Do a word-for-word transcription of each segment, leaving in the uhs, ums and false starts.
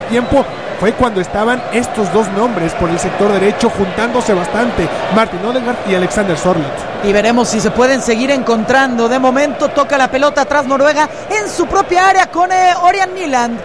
tiempo fue cuando estaban estos dos nombres por el sector derecho juntándose bastante, Martin Odegaard y Alexander Sørloth. Y veremos si se pueden seguir encontrando. De momento toca la pelota atrás Noruega en su propia área con eh, Ørjan Nyland.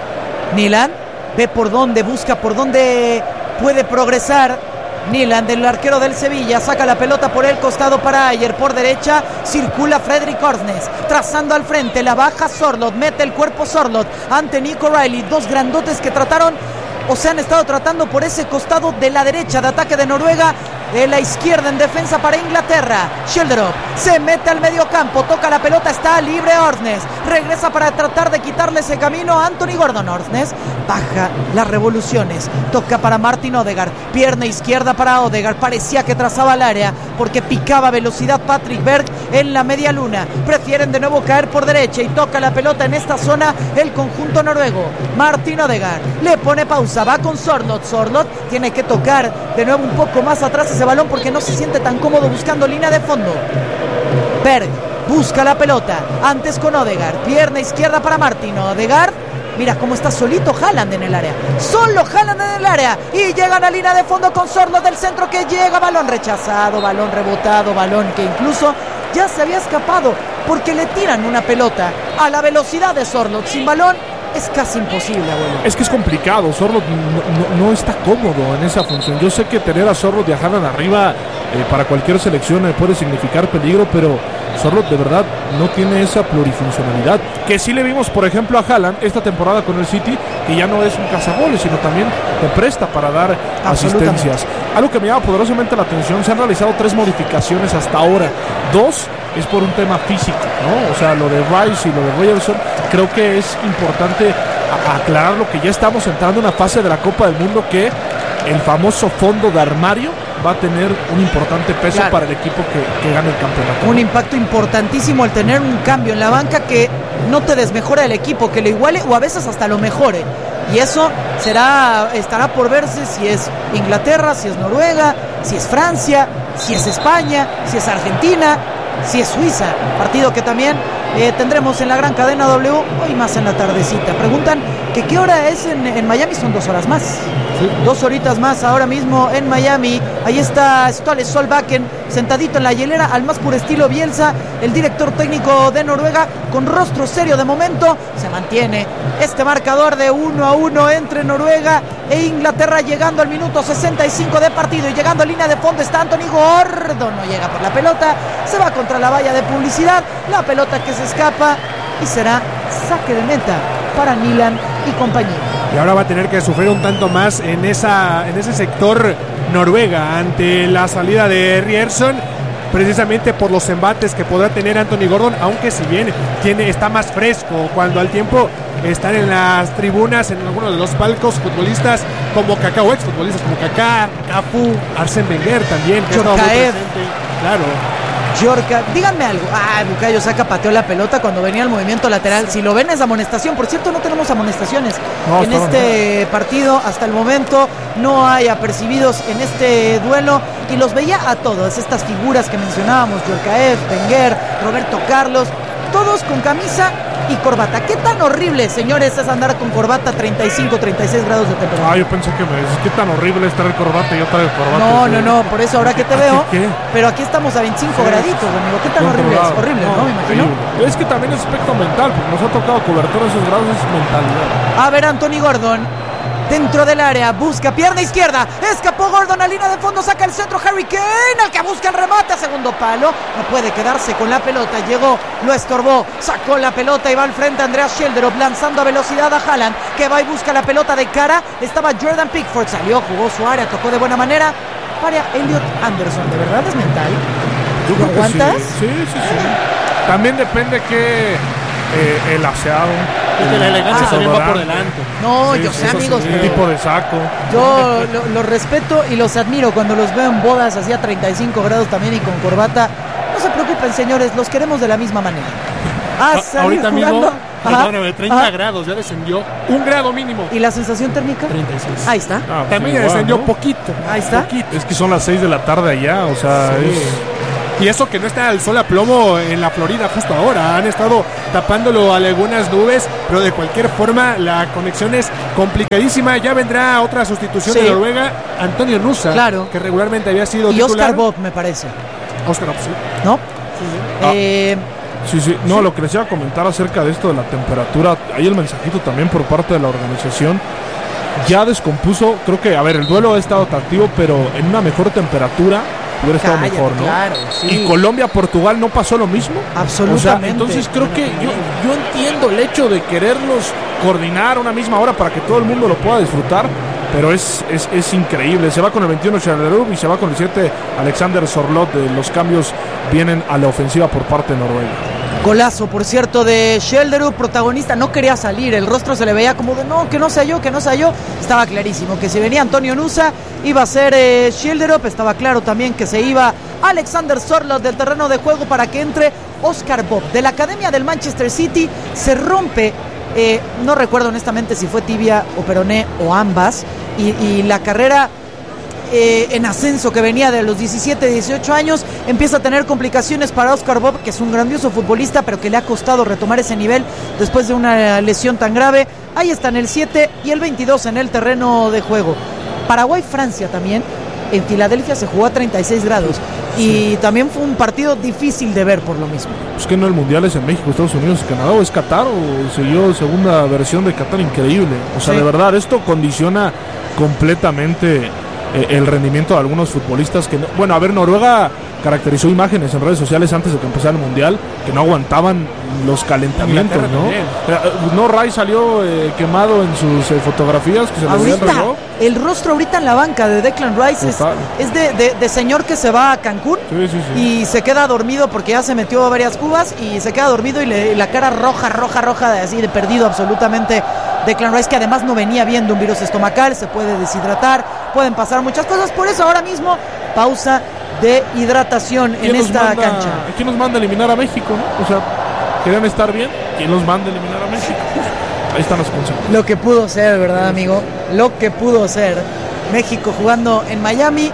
Nyland ve por dónde, busca por dónde puede progresar. Nyland, el arquero del Sevilla, saca la pelota por el costado para Ayer, por derecha circula Fredrik Orsnes, trazando al frente, la baja Sørloth, mete el cuerpo Sørloth ante Nico Riley, dos grandotes que trataron o se han estado tratando por ese costado de la derecha de ataque de Noruega, de la izquierda en defensa para Inglaterra. Schjelderup se mete al medio campo, toca la pelota, está libre Orsnes, regresa para tratar de quitarle ese camino a Anthony Gordon. Orsnes baja las revoluciones, toca para Martin Odegaard, pierna izquierda para Odegaard, parecía que trazaba el área porque picaba velocidad Patrick Berg en la media luna, prefieren de nuevo caer por derecha y toca la pelota en esta zona el conjunto noruego. Martin Odegaard le pone pausa, va con Sørloth, Sørloth tiene que tocar de nuevo un poco más atrás ese balón porque no se siente tan cómodo buscando línea de fondo. Berg busca la pelota, antes con Odegaard, pierna izquierda para Martin Odegaard. Mira cómo está solito Haaland en el área, solo Haaland en el área, y llegan a línea de fondo con Sørloth del centro que llega, balón rechazado, balón rebotado, balón que incluso ya se había escapado porque le tiran una pelota a la velocidad de Sørloth sin balón. Es casi imposible, abuelo. Es que es complicado, Sørloth no, no, no está cómodo en esa función. Yo sé que tener a Sørloth y a Haaland arriba eh, para cualquier selección eh, puede significar peligro, pero Sørloth de verdad no tiene esa plurifuncionalidad que sí le vimos, por ejemplo, a Haaland esta temporada con el City, que ya no es un cazagoles, sino también te presta para dar asistencias. Algo que me llama poderosamente la atención, se han realizado tres modificaciones hasta ahora. Dos es por un tema físico, ¿no? O sea, lo de Rice y lo de Rogerson, creo que es importante a- aclarar lo que ya estamos entrando en una fase de la Copa del Mundo que el famoso fondo de armario va a tener un importante peso, claro, para el equipo que, que gane el campeonato. Un impacto importantísimo al tener un cambio en la banca que no te desmejora el equipo, que lo iguale o a veces hasta lo mejore. Y eso será, estará por verse si es Inglaterra, si es Noruega, si es Francia, si es España, si es Argentina, si es Suiza, partido que también eh, tendremos en la gran cadena W hoy más en la tardecita. Preguntan que qué hora es en, en Miami, son dos horas más, sí. dos horitas más ahora mismo en Miami. Ahí está Ståle Solbakken sentadito en la hielera al más puro estilo Bielsa, el director técnico de Noruega, con rostro serio de momento. Se mantiene este marcador de uno a uno entre Noruega e Inglaterra, llegando al minuto sesenta y cinco de partido y llegando a línea de fondo está Anthony Gordon, no llega por la pelota, se va contra la valla de publicidad, la pelota que se escapa y será saque de meta para Nyland y compañía. Y ahora va a tener que sufrir un tanto más en esa en ese sector Noruega ante la salida de Ryerson, precisamente por los embates que podrá tener Anthony Gordon, aunque si bien tiene, está más fresco, cuando al tiempo están en las tribunas, en algunos de los palcos, futbolistas como Kaká o exfutbolistas como Kaká, Cafu, Arsène Wenger también, que Djorkaeff, claro. Djorka, díganme algo. Ah, Bukayo Saka pateó la pelota cuando venía el movimiento lateral. Si lo ven es amonestación. Por cierto, no tenemos amonestaciones no, en este bien. partido. Hasta el momento no hay apercibidos en este duelo. Y los veía a todos, estas figuras que mencionábamos, Djorkaeff, Wenger, Roberto Carlos, todos con camisa y corbata. ¿Qué tan horrible, señores, es andar con corbata a treinta y cinco, treinta y seis grados de temperatura? Ah, yo pensé que me decís, ¿qué tan horrible es traer corbata y yo traer corbata? No, no, no, por eso ahora que te veo. ¿Qué? Pero aquí estamos a veinticinco sí. graditos, amigo. ¿Qué tan horrible es? Horrible, ¿no? ¿no? Me imagino. Horrible. Es que también es aspecto mental, porque nos ha tocado cobertura esos grados, es mentalidad. A ver, Anthony Gordon. Dentro del área, busca pierna izquierda, escapó Gordon a línea de fondo, saca el centro Harry Kane, al que busca el remate a segundo palo, no puede quedarse con la pelota, llegó, lo estorbó, sacó la pelota y va al frente Andreas Schjelderup, lanzando a velocidad a Haaland, que va y busca la pelota de cara, estaba Jordan Pickford, salió, jugó su área, tocó de buena manera, para Elliot Anderson, ¿de verdad es mental? ¿Lo aguantas? Sí, sí, sí, sí. También depende que eh, el aseado, porque la elegancia ah, también va por delante. No, sí, yo sé, sí, amigos. Sí, pero tipo de saco. Yo los lo respeto y los admiro cuando los veo en bodas así a treinta y cinco grados también y con corbata. No se preocupen, señores, los queremos de la misma manera. A a ahorita mismo, perdóname, treinta Ajá. grados, ya descendió un grado mínimo. ¿Y la sensación térmica? treinta y seis. Ahí está. Ah, también sí, descendió ¿no? poquito. Ahí está. Poquito. Es que son las seis de la tarde allá, o sea, sí. es... Y eso que no está al sol a plomo en la Florida justo ahora. Han estado tapándolo a algunas nubes, pero de cualquier forma la conexión es complicadísima. Ya vendrá otra sustitución sí. de Noruega, Antonio Nusa, claro. que regularmente había sido y titular. Oscar Bob, me parece. Oscar Bob, sí. ¿No? Sí, sí. Ah. Eh... Sí, sí, no, sí. lo que les iba a comentar acerca de esto de la temperatura, hay el mensajito también por parte de la organización, ya descompuso, creo que, a ver, el duelo ha estado atractivo, pero en una mejor temperatura hubiera estado Cállate, mejor, ¿no? Claro, sí. Y Colombia-Portugal no pasó lo mismo. Absolutamente. O sea, entonces creo que yo, yo entiendo el hecho de quererlos coordinar a una misma hora para que todo el mundo lo pueda disfrutar, pero es, es, es increíble. Se va con el veintiuno Schellerup y se va con el siete Alexander Sorloth. Los cambios vienen a la ofensiva por parte de Noruega. Golazo, por cierto, de Schellerup, protagonista, no quería salir, el rostro se le veía como de no, que no sea yo, que no sea yo. Estaba clarísimo que si venía Antonio Nusa iba a ser eh, Schellerup. Estaba claro también que se iba Alexander Sorloth del terreno de juego para que entre Oscar Bob. De la academia del Manchester City se rompe, eh, no recuerdo honestamente si fue tibia o peroné o ambas, y, y la carrera eh, en ascenso que venía de los diecisiete, dieciocho años empieza a tener complicaciones para Oscar Bob, que es un grandioso futbolista, pero que le ha costado retomar ese nivel después de una lesión tan grave. Ahí están el siete y el veintidós en el terreno de juego. Paraguay-Francia también. En Filadelfia se jugó a treinta y seis grados y sí. también fue un partido difícil de ver por lo mismo. Es que no, el mundial es en México, Estados Unidos, Canadá, o es Qatar, o siguió segunda versión de Qatar, increíble. O sea, sí. de verdad, esto condiciona completamente eh, el rendimiento de algunos futbolistas que no, bueno, a ver, Noruega caracterizó imágenes en redes sociales antes de que empezara el mundial que no aguantaban los calentamientos, ¿no? No, Ray salió eh, quemado en sus eh, fotografías, que se le veía el reloj. El rostro ahorita en la banca de Declan Rice es, es de, de, de señor que se va a Cancún sí, sí, sí. y se queda dormido porque ya se metió varias cubas y se queda dormido y, le, y la cara roja, roja, roja, de, así de perdido absolutamente. Declan Rice, que además no venía bien de un virus estomacal, se puede deshidratar, pueden pasar muchas cosas, por eso ahora mismo pausa de hidratación en esta manda, cancha. ¿Quién nos manda a eliminar a México, no? O sea, ¿querían estar bien? ¿Quién nos manda a eliminar a México? Ahí están las consecuencias. Lo que pudo ser, ¿verdad, amigo? Lo que pudo ser. México jugando en Miami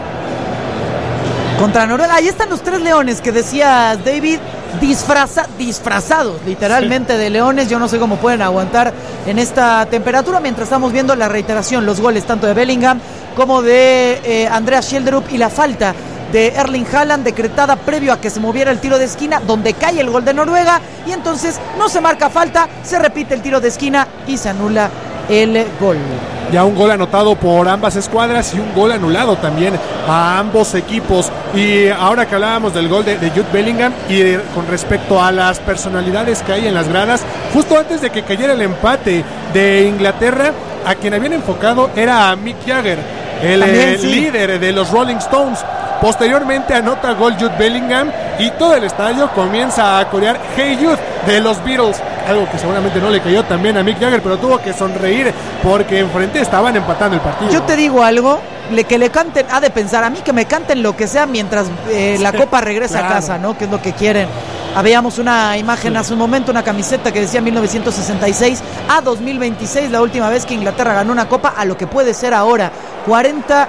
contra Noruega. Ahí están los tres leones que decías, David, disfraza, disfrazados literalmente sí. de leones. Yo no sé cómo pueden aguantar en esta temperatura mientras estamos viendo la reiteración, los goles tanto de Bellingham como de eh, Andreas Schellerup y la falta de Erling Haaland decretada previo a que se moviera el tiro de esquina, donde cae el gol de Noruega y entonces no se marca falta, se repite el tiro de esquina y se anula el gol. Ya un gol anotado por ambas escuadras y un gol anulado también a ambos equipos. Y ahora que hablábamos del gol de, de Jude Bellingham y de, con respecto a las personalidades que hay en las gradas, justo antes de que cayera el empate de Inglaterra, a quien habían enfocado era a Mick Jagger, el también, eh, sí. líder de los Rolling Stones. Posteriormente anota gol Jude Bellingham y todo el estadio comienza a corear Hey Jude de los Beatles, algo que seguramente no le cayó también a Mick Jagger, pero tuvo que sonreír porque enfrente estaban empatando el partido. Yo te digo algo, le, que le canten, ha de pensar a mí que me canten lo que sea mientras eh, la copa regresa claro. a casa, ¿no? Que es lo que quieren. Habíamos una imagen sí. hace un momento, una camiseta que decía mil novecientos sesenta y seis a dos mil veintiséis, la última vez que Inglaterra ganó una copa, a lo que puede ser ahora, cuarenta,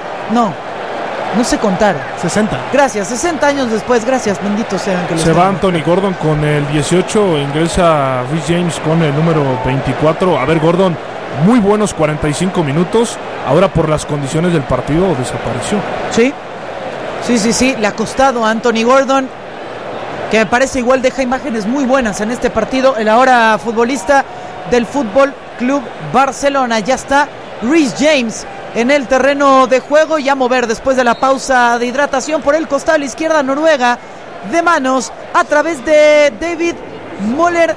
no, no sé contar. sesenta. Gracias, sesenta años después, gracias, benditos sean que los Se tengan. Va Anthony Gordon con el dieciocho, ingresa Reece James con el número veinticuatro. A ver, Gordon, muy buenos cuarenta y cinco minutos, ahora por las condiciones del partido desapareció. Sí, sí, sí, sí, le ha costado a Anthony Gordon, que me parece igual deja imágenes muy buenas en este partido. El ahora futbolista del Fútbol Club Barcelona, ya está Reece James en el terreno de juego y a mover después de la pausa de hidratación por el costado a la izquierda Noruega, de manos a través de David Moller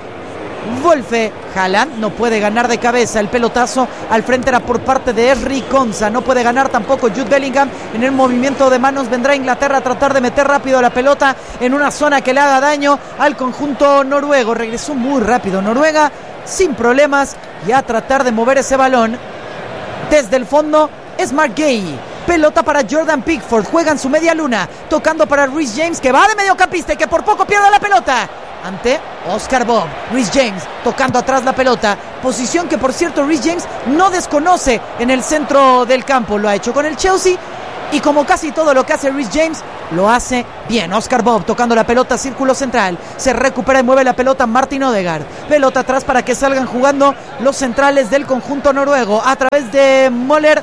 Wolfe. Haaland no puede ganar de cabeza, el pelotazo al frente era por parte de Henry Konsa, no puede ganar tampoco Jude Bellingham. En el movimiento de manos vendrá Inglaterra a tratar de meter rápido la pelota en una zona que le haga daño al conjunto noruego. Regresó muy rápido Noruega sin problemas y a tratar de mover ese balón desde el fondo. Es Mark Gay, pelota para Jordan Pickford, juega en su media luna, tocando para Reece James, que va de mediocampista y que por poco pierde la pelota ante Oscar Bob. Reece James tocando atrás la pelota, posición que por cierto Reece James no desconoce en el centro del campo, lo ha hecho con el Chelsea Y como casi todo lo que hace Reece James, lo hace bien. Oscar Bob tocando la pelota, círculo central. Se recupera y mueve la pelota Martin Odegaard. Pelota atrás para que salgan jugando los centrales del conjunto noruego. A través de Moller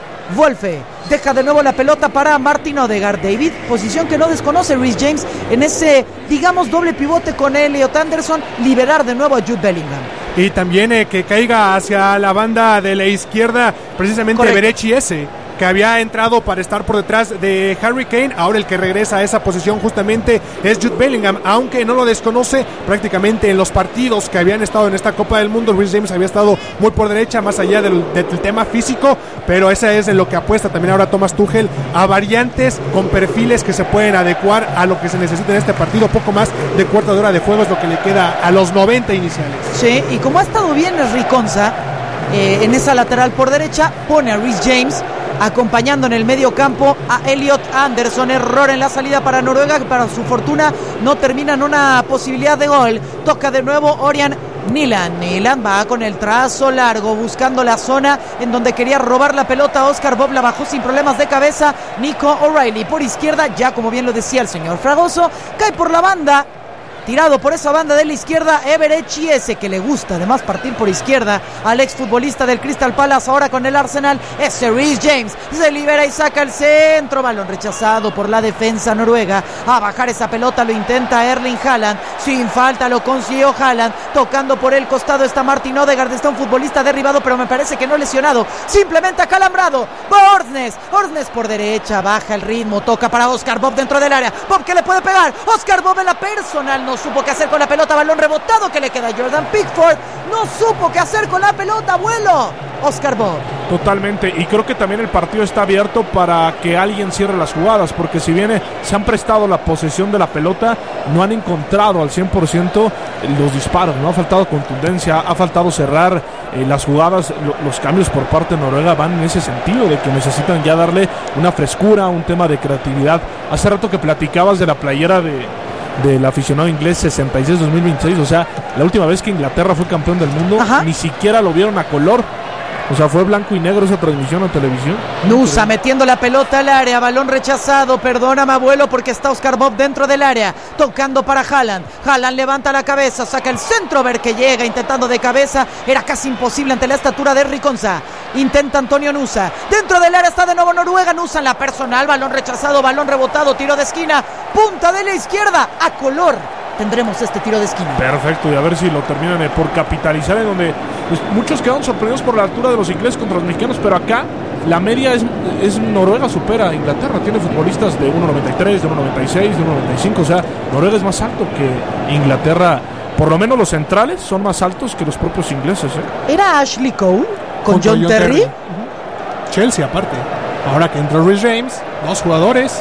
Wolfe. Deja de nuevo la pelota para Martin Odegaard. David, posición que no desconoce Reece James en ese, digamos, doble pivote con Elliot Anderson. Liberar de nuevo a Jude Bellingham. Y también eh, que caiga hacia la banda de la izquierda precisamente Berechi ese, que había entrado para estar por detrás de Harry Kane. Ahora el que regresa a esa posición justamente es Jude Bellingham, aunque no lo desconoce. Prácticamente en los partidos que habían estado en esta Copa del Mundo, Reece James había estado muy por derecha, más allá del, del tema físico, pero esa es en lo que apuesta también ahora Thomas Tuchel, a variantes con perfiles que se pueden adecuar a lo que se necesita en este partido. Poco más de cuarta de hora de juego es lo que le queda a los noventa iniciales. Sí, y como ha estado bien Riconza eh, en esa lateral por derecha, pone a Reece James acompañando en el medio campo a Elliot Anderson. Error en la salida para Noruega, que para su fortuna no termina en una posibilidad de gol. Toca de nuevo Orian Niland. Niland va con el trazo largo buscando la zona en donde quería robar la pelota. Oscar Bob la bajó sin problemas de cabeza. Nico O'Reilly por izquierda, ya como bien lo decía el señor Fragoso, cae por la banda. Tirado por esa banda de la izquierda, Eberechi ese, que le gusta además partir por izquierda al exfutbolista del Crystal Palace, ahora con el Arsenal, ese Reece James, se libera y saca el centro, balón rechazado por la defensa noruega. A bajar esa pelota lo intenta Erling Haaland, sin falta lo consiguió Haaland, tocando por el costado está Martin Odegaard, está un futbolista derribado, pero me parece que no lesionado, simplemente acalambrado. Va Orsnes, Orsnes por derecha, baja el ritmo, toca para Oscar Bob dentro del área, Bob que le puede pegar, Oscar Bob en la personal, no supo qué hacer con la pelota, balón rebotado que le queda a Jordan Pickford, no supo qué hacer con la pelota, vuelo Oscar Bob. Totalmente, y creo que también el partido está abierto para que alguien cierre las jugadas, porque si bien se han prestado la posesión de la pelota, no han encontrado al cien por ciento los disparos, no ha faltado contundencia, ha faltado cerrar eh, las jugadas. Lo, los cambios por parte de Noruega van en ese sentido, de que necesitan ya darle una frescura, un tema de creatividad. Hace rato que platicabas de la playera de del aficionado inglés sesenta y seis dos mil veintiséis, o sea, la última vez que Inglaterra fue campeón del mundo, ajá, ni siquiera lo vieron a color. O sea, fue blanco y negro esa transmisión en televisión. Nusa metiendo la pelota al área, balón rechazado, perdóname abuelo, porque está Oscar Bob dentro del área, tocando para Haaland. Haaland levanta la cabeza, saca el centro, ver que llega, intentando de cabeza, era casi imposible ante la estatura de Riconza. Intenta Antonio Nusa, dentro del área está de nuevo Noruega, Nusa en la personal, balón rechazado, balón rebotado, tiro de esquina, punta de la izquierda, a color. Tendremos este tiro de esquina. Perfecto, y a ver si lo terminan eh, por capitalizar, en donde pues, muchos quedaron sorprendidos por la altura de los ingleses contra los mexicanos, pero acá la media es, es Noruega supera a Inglaterra, tiene futbolistas de uno noventa y tres, de uno noventa y seis, de uno noventa y cinco, o sea, Noruega es más alto que Inglaterra, por lo menos los centrales son más altos que los propios ingleses. ¿eh? ¿Era Ashley Cole con John, John Terry? Terry. Uh-huh. Chelsea aparte, ahora que entró Reece James, dos jugadores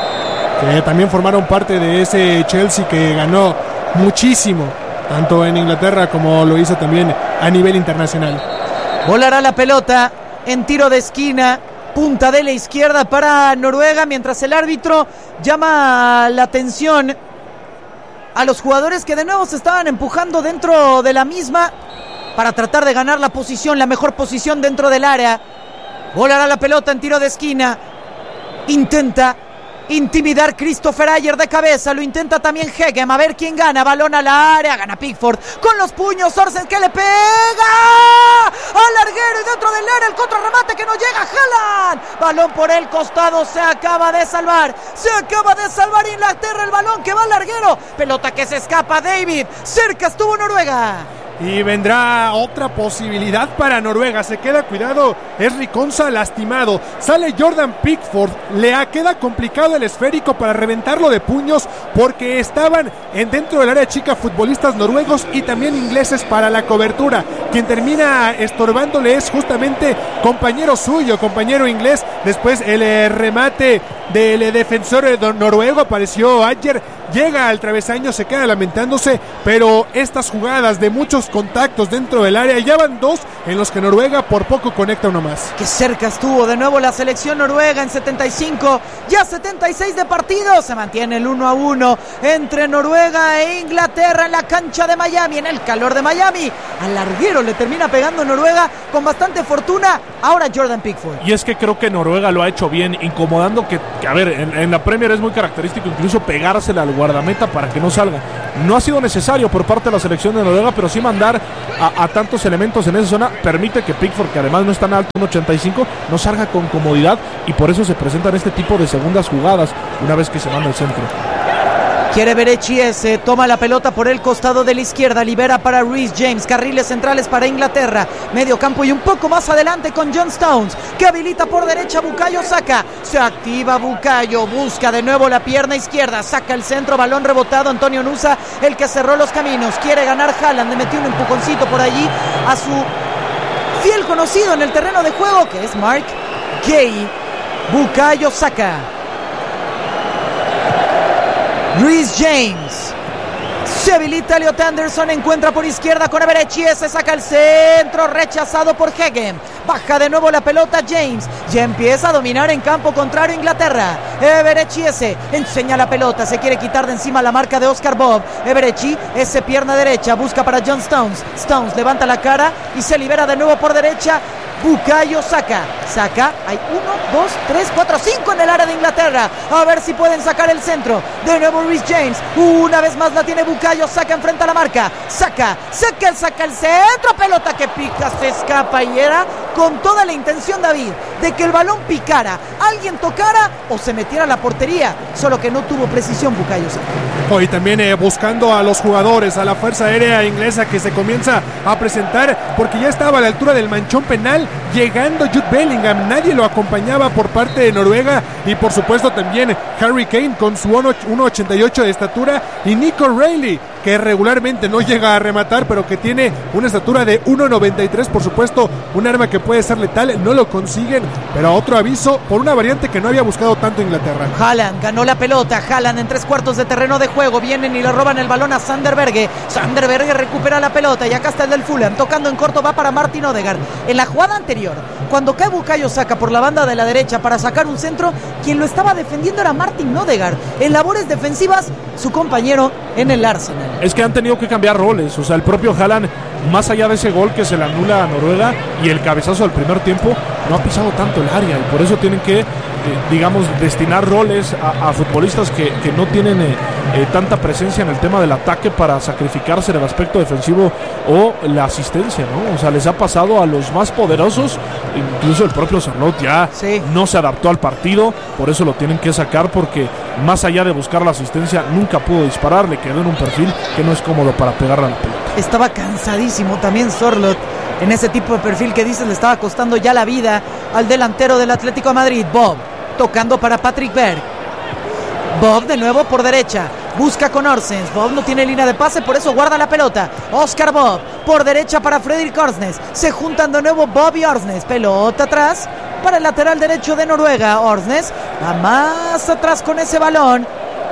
que también formaron parte de ese Chelsea que ganó muchísimo, tanto en Inglaterra como lo hizo también a nivel internacional. Volará la pelota en tiro de esquina, punta de la izquierda para Noruega, mientras el árbitro llama la atención a los jugadores que de nuevo se estaban empujando dentro de la misma para tratar de ganar la posición, la mejor posición dentro del área. Volará la pelota en tiro de esquina, intenta intimidar Christopher Ayer de cabeza, lo intenta también Hegem, a ver quién gana, balón a la área, gana Pickford, con los puños, Orsens que le pega al larguero y dentro del área el contrarremate que no llega, Haaland, balón por el costado, se acaba de salvar, se acaba de salvar Inglaterra, el balón que va al larguero, pelota que se escapa, David, cerca estuvo Noruega. Y vendrá otra posibilidad para Noruega. Se queda, cuidado, es Riconza lastimado. Sale Jordan Pickford. Le queda complicado el esférico para reventarlo de puños, porque estaban en dentro del área chica futbolistas noruegos y también ingleses para la cobertura. Quien termina estorbándole es justamente compañero suyo, compañero inglés. Después el eh, remate del eh, defensor eh, noruego, apareció Ayer llega al travesaño, se queda lamentándose, pero estas jugadas de muchos contactos dentro del área, ya van dos en los que Noruega por poco conecta uno más. Qué cerca estuvo de nuevo la selección noruega en setenta y cinco, ya setenta y seis de partido, se mantiene el uno a uno entre Noruega e Inglaterra en la cancha de Miami, en el calor de Miami. Al larguero le termina pegando Noruega con bastante fortuna, ahora Jordan Pickford. Y es que creo que Noruega lo ha hecho bien, incomodando que, que a ver, en, en la Premier es muy característico incluso pegársela al guardameta para que no salga. No ha sido necesario por parte de la selección de Noruega, pero sí mandar a, a tantos elementos en esa zona permite que Pickford, que además no es tan alto, un ochenta y cinco, no salga con comodidad, y por eso se presentan este tipo de segundas jugadas una vez que se manda al centro. Quiere Berechiese, toma la pelota por el costado de la izquierda, libera para Reece James, carriles centrales para Inglaterra, medio campo y un poco más adelante con John Stones, que habilita por derecha Bukayo Saka, se activa Bukayo, busca de nuevo la pierna izquierda, saca el centro, balón rebotado, Antonio Nusa, el que cerró los caminos, quiere ganar Haaland, le metió un empujoncito por allí a su fiel conocido en el terreno de juego, que es Mark Gay. Bukayo Saka, Reece James, se habilita Elliot Anderson, encuentra por izquierda con Eberechiese, saca el centro, rechazado por Hegem, baja de nuevo la pelota James, ya empieza a dominar en campo contrario Inglaterra. Eberechiese enseña la pelota, se quiere quitar de encima la marca de Oscar Bob. Eberechi, ese pierna derecha, busca para John Stones, Stones levanta la cara y se libera de nuevo por derecha. Bukayo Saka, Saka, hay uno, dos, tres, cuatro, cinco en el área de Inglaterra, a ver si pueden sacar el centro, de nuevo Reece James, una vez más la tiene Bukayo Saka, enfrenta a la marca, Saka, saca el, saca el centro, pelota que pica, se escapa y era con toda la intención, David, de que el balón picara, alguien tocara o se metiera a la portería, solo que no tuvo precisión Bukayo Saka. Hoy también eh, buscando a los jugadores, a la fuerza aérea inglesa que se comienza a presentar, porque ya estaba a la altura del manchón penal, llegando Jude Bellingham, nadie lo acompañaba por parte de Noruega, y por supuesto también Harry Kane con su uno ochenta y ocho de estatura, y Nico Reilly, que regularmente no llega a rematar, pero que tiene una estatura de uno noventa y tres, por supuesto, un arma que puede ser letal, no lo consiguen, pero otro aviso por una variante que no había buscado tanto Inglaterra. Haaland ganó la pelota, Haaland en tres cuartos de terreno de juego, vienen y le roban el balón a Sander Berge, Sander Berge recupera la pelota y acá está el del Fulham, tocando en corto, va para Martin Odegaard. En la jugada anterior, cuando cae Bukayo Saka por la banda de la derecha para sacar un centro, quien lo estaba defendiendo era Martin Odegaard, en labores defensivas, su compañero en el Arsenal. Es que han tenido que cambiar roles, o sea, el propio Haaland, más allá de ese gol que se le anula a Noruega y el cabezazo del primer tiempo, no ha pisado tanto el área, y por eso tienen que, eh, digamos, destinar roles a, a futbolistas que, que no tienen eh, eh, tanta presencia en el tema del ataque para sacrificarse en el aspecto defensivo o la asistencia, ¿no? O sea, les ha pasado a los más poderosos, incluso el propio Charlotte ya sí. no se adaptó al partido, por eso lo tienen que sacar, porque más allá de buscar la asistencia, nunca pudo disparar, le quedó en un perfil que no es cómodo para pegarle a la pelota. Estaba cansadísimo también Sorloth en ese tipo de perfil que dices, le estaba costando ya la vida al delantero del Atlético de Madrid. Bob tocando para Patrick Berg, Bob de nuevo por derecha, busca con Orsens, Bob no tiene línea de pase, por eso guarda la pelota. Oscar Bob por derecha para Fredrik Orsnes, se juntan de nuevo Bob y Orsnes, pelota atrás para el lateral derecho de Noruega. Orsnes va más atrás con ese balón,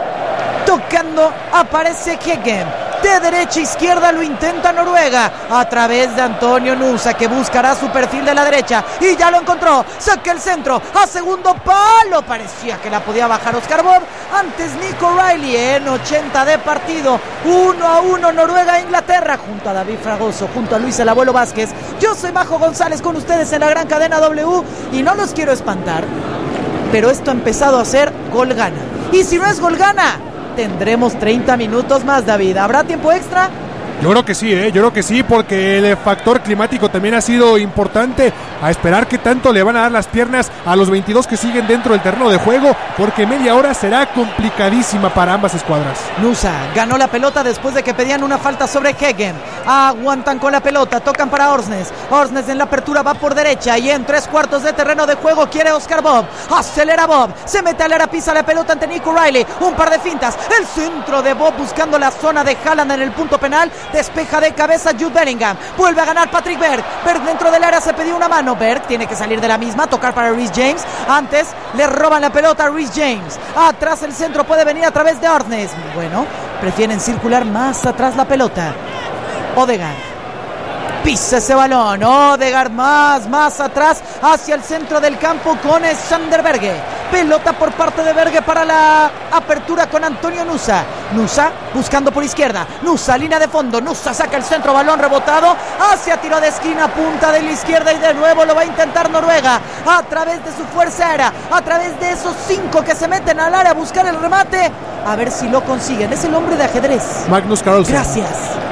tocando aparece Hegem, de derecha a izquierda lo intenta Noruega a través de Antonio Nusa, que buscará su perfil de la derecha y ya lo encontró, saca el centro a segundo palo, parecía que la podía bajar Oscar Bob, antes Nico Reilly en ochenta de partido, uno a uno Noruega-Inglaterra, junto a David Fragoso, junto a Luis el Abuelo Vázquez. Yo soy Majo González con ustedes en la gran cadena W y no los quiero espantar, pero esto ha empezado a ser gol gana, y si no es gol gana, tendremos treinta minutos más, David. ¿Habrá tiempo extra? Yo creo que sí, ¿eh? yo creo que sí, porque el factor climático también ha sido importante. A esperar qué tanto le van a dar las piernas a los veintidós que siguen dentro del terreno de juego, porque media hora será complicadísima para ambas escuadras. Nusa ganó la pelota después de que pedían una falta sobre Hegem. Aguantan con la pelota, tocan para Orsnes. Orsnes en la apertura va por derecha y en tres cuartos de terreno de juego quiere Oscar Bob. Acelera Bob, se mete al área, pisa la pelota ante Nico Reilly. Un par de fintas, el centro de Bob buscando la zona de Haaland en el punto penal. despeja de cabeza Jude Bellingham, vuelve a ganar Patrick Berg, Berg dentro del área se pidió una mano, Berg tiene que salir de la misma, tocar para Reece James, antes le roban la pelota a Reece James, atrás el centro puede venir a través de Ornes, bueno, prefieren circular más atrás la pelota, Odegaard, pisa ese balón, Odegaard más, más atrás, hacia el centro del campo con Sander Berge, pelota por parte de Berge para la apertura con Antonio Nusa, Nusa buscando por izquierda, Nusa línea de fondo, Nusa saca el centro, balón rebotado, hacia tiro de esquina, punta de la izquierda y de nuevo lo va a intentar Noruega, a través de su fuerza aérea, a través de esos cinco que se meten al área a buscar el remate, a ver si lo consiguen, es el hombre de ajedrez. Magnus Carlsen. Gracias.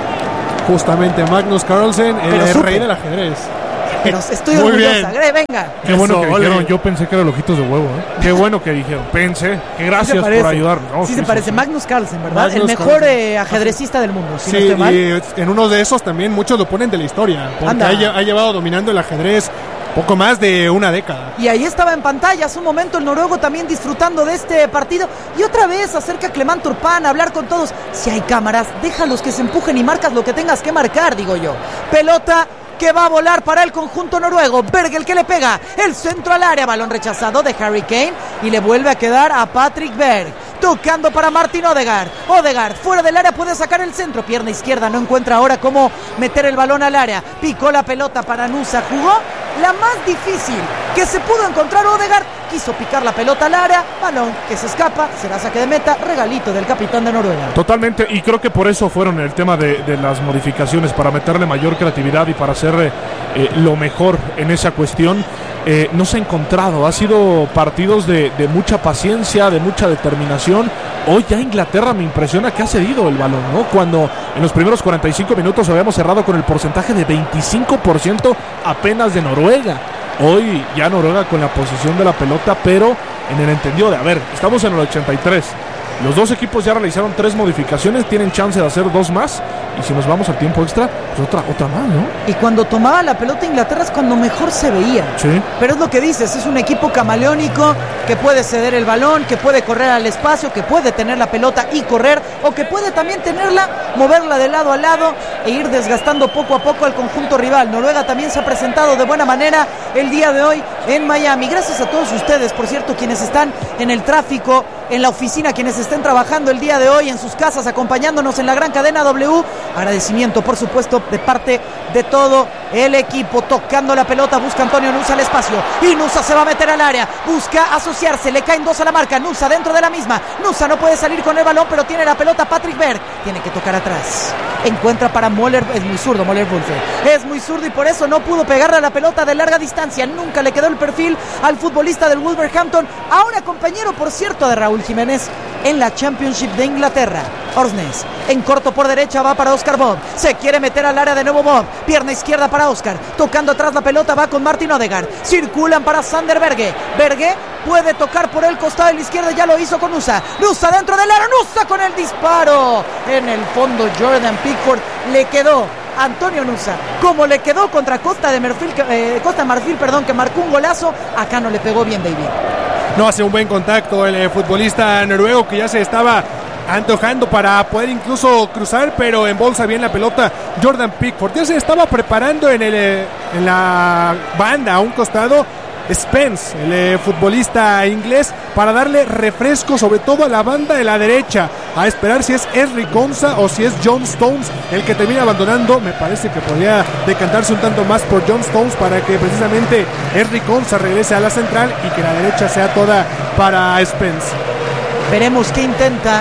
Justamente Magnus Carlsen, el, el rey del ajedrez. Pero estoy Muy orgullosa, bien. Gre, venga. Qué bueno Eso, que ole. dijeron, yo pensé que era ojitos de huevo, ¿eh? Qué bueno que dijeron, pensé, que gracias Sí se parece. por ayudarme. No, sí, sí, se parece, sí. Magnus Carlsen, ¿verdad? Magnus el mejor Carlsen. eh, ajedrecista del mundo, si Sí, no estoy mal. y en uno de esos también muchos lo ponen de la historia, porque Anda. ha, lle- ha llevado dominando el ajedrez poco más de una década. Y ahí estaba en pantalla hace un momento el noruego también disfrutando de este partido. Y otra vez acerca a Clement Turpin a hablar con todos. Si hay cámaras, déjalos que se empujen y marcas lo que tengas que marcar, digo yo. Pelota que va a volar para el conjunto noruego. Bergel que le pega el centro al área, balón rechazado de Harry Kane y le vuelve a quedar a Patrick Berg. Tocando para Martin Odegaard. Odegaard fuera del área puede sacar el centro. Pierna izquierda, no encuentra ahora cómo meter el balón al área. Picó la pelota para Nusa. Jugó la más difícil que se pudo encontrar Odegaard. Quiso picar la pelota al área. Balón que se escapa. Será saque de meta. Regalito del capitán de Noruega. Totalmente, y creo que por eso fueron el tema de, de las modificaciones, para meterle mayor creatividad y para hacer eh, lo mejor en esa cuestión. Eh, no se ha encontrado, ha sido partidos de, de mucha paciencia, de mucha determinación. Hoy ya Inglaterra me impresiona que ha cedido el balón, ¿no? Cuando en los primeros cuarenta y cinco minutos habíamos cerrado con el porcentaje de veinticinco por ciento apenas de Noruega. Hoy ya Noruega con la posición de la pelota, pero en el entendido de, a ver, estamos en el ochenta y tres. Los dos equipos ya realizaron tres modificaciones, tienen chance de hacer dos más. Y si nos vamos al tiempo extra, pues otra, otra más, ¿no? Y cuando tomaba la pelota Inglaterra es cuando mejor se veía. Sí. Pero es lo que dices, es un equipo camaleónico que puede ceder el balón, que puede correr al espacio, que puede tener la pelota y correr, o que puede también tenerla, moverla de lado a lado e ir desgastando poco a poco al conjunto rival. Noruega también se ha presentado de buena manera el día de hoy en Miami. Gracias a todos ustedes, por cierto, quienes están en el tráfico, en la oficina, quienes estén trabajando el día de hoy en sus casas, acompañándonos en la gran cadena W. Agradecimiento, por supuesto, de parte de todo el equipo. Tocando la pelota, busca Antonio Nusa al espacio y Nusa se va a meter al área, busca asociarse, le caen dos a la marca, Nusa dentro de la misma, Nusa no puede salir con el balón, pero tiene la pelota Patrick Berg, tiene que tocar atrás, encuentra para Moller, es muy zurdo Moller Wolfe, es muy zurdo y por eso no pudo pegarle a la pelota de larga distancia, nunca le quedó el perfil al futbolista del Wolverhampton, ahora compañero, por cierto, de Raúl Jiménez en la Championship de Inglaterra. Orsnes, en corto por derecha va para Oscar Bob, se quiere meter al área de nuevo Bob, pierna izquierda para Oscar, tocando atrás la pelota va con Martin Odegaard, circulan para Sander Berge, Berge puede tocar por el costado de la izquierda, ya lo hizo con Nusa, Nusa dentro del área, Nusa con el disparo, en el fondo Jordan Pickford, le quedó Antonio Nusa, como le quedó contra Costa de Marfil, eh, Costa de Marfil, perdón, que marcó un golazo, acá no le pegó bien David. No hace un buen contacto el eh, futbolista noruego, que ya se estaba antojando para poder incluso cruzar, pero embolsa bien la pelota Jordan Pickford. Ya se estaba preparando en, el, eh, en la banda a un costado Spence, el eh, futbolista inglés, para darle refresco sobre todo a la banda de la derecha, a esperar si es Henry Konsa o si es John Stones el que termina abandonando. Me parece que podría decantarse un tanto más por John Stones para que precisamente Henry Konsa regrese a la central y que la derecha sea toda para Spence. Veremos qué intenta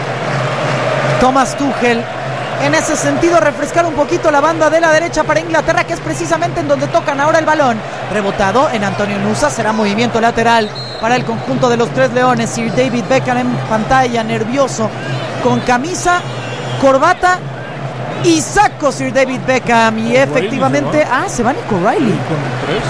Thomas Tuchel en ese sentido, refrescar un poquito la banda de la derecha para Inglaterra, que es precisamente en donde tocan ahora el balón. Rebotado en Antonio Nusa, será movimiento lateral para el conjunto de los Tres Leones. Sir David Beckham en pantalla, nervioso, con camisa, corbata y saco Sir David Beckham. Y efectivamente, ah, se va Nico Riley. Con el tres.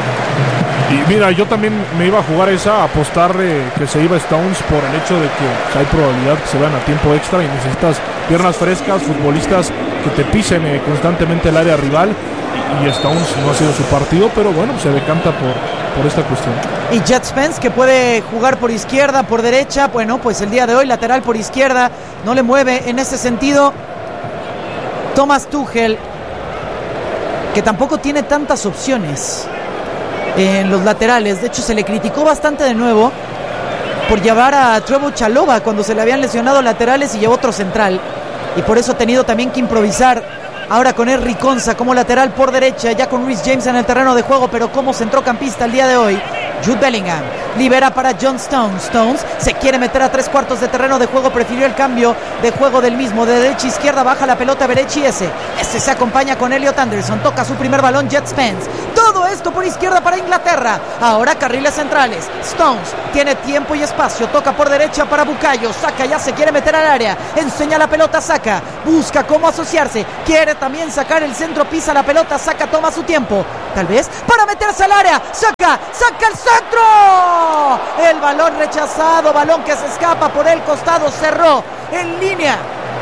Y mira, yo también me iba a jugar esa, a apostarle que se iba Stones por el hecho de que hay probabilidad que se vean a tiempo extra y necesitas piernas frescas, futbolistas que te pisen eh, constantemente el área rival. Y, y Stones no ha sido su partido, pero bueno, se decanta por, por esta cuestión. Y Jet Spence, que puede jugar por izquierda, por derecha. Bueno, pues el día de hoy lateral por izquierda, no le mueve en ese sentido Thomas Tuchel, que tampoco tiene tantas opciones en los laterales. De hecho, se le criticó bastante de nuevo por llevar a Trevoh Chalobah cuando se le habían lesionado laterales y llevó otro central. Y por eso ha tenido también que improvisar ahora con Henry Konsa como lateral por derecha, ya con Reece James en el terreno de juego, pero como centrocampista el día de hoy. Jude Bellingham libera para John Stones. Stones se quiere meter a tres cuartos de terreno de juego, prefirió el cambio de juego del mismo. De derecha a izquierda baja la pelota Berechi ese. Ese se acompaña con Elliot Anderson. Toca su primer balón Jet Spence. Todo esto por izquierda para Inglaterra. Ahora carriles centrales. Stones tiene tiempo y espacio. Toca por derecha para Bukayo. Saka ya se quiere meter al área. Enseña la pelota Saka. Busca cómo asociarse. Quiere también sacar el centro. Pisa la pelota. Saka toma su tiempo. Tal vez para meterse al área. Saka. Saca el centro. El balón rechazado. Balón que se escapa por el costado. Cerró en línea.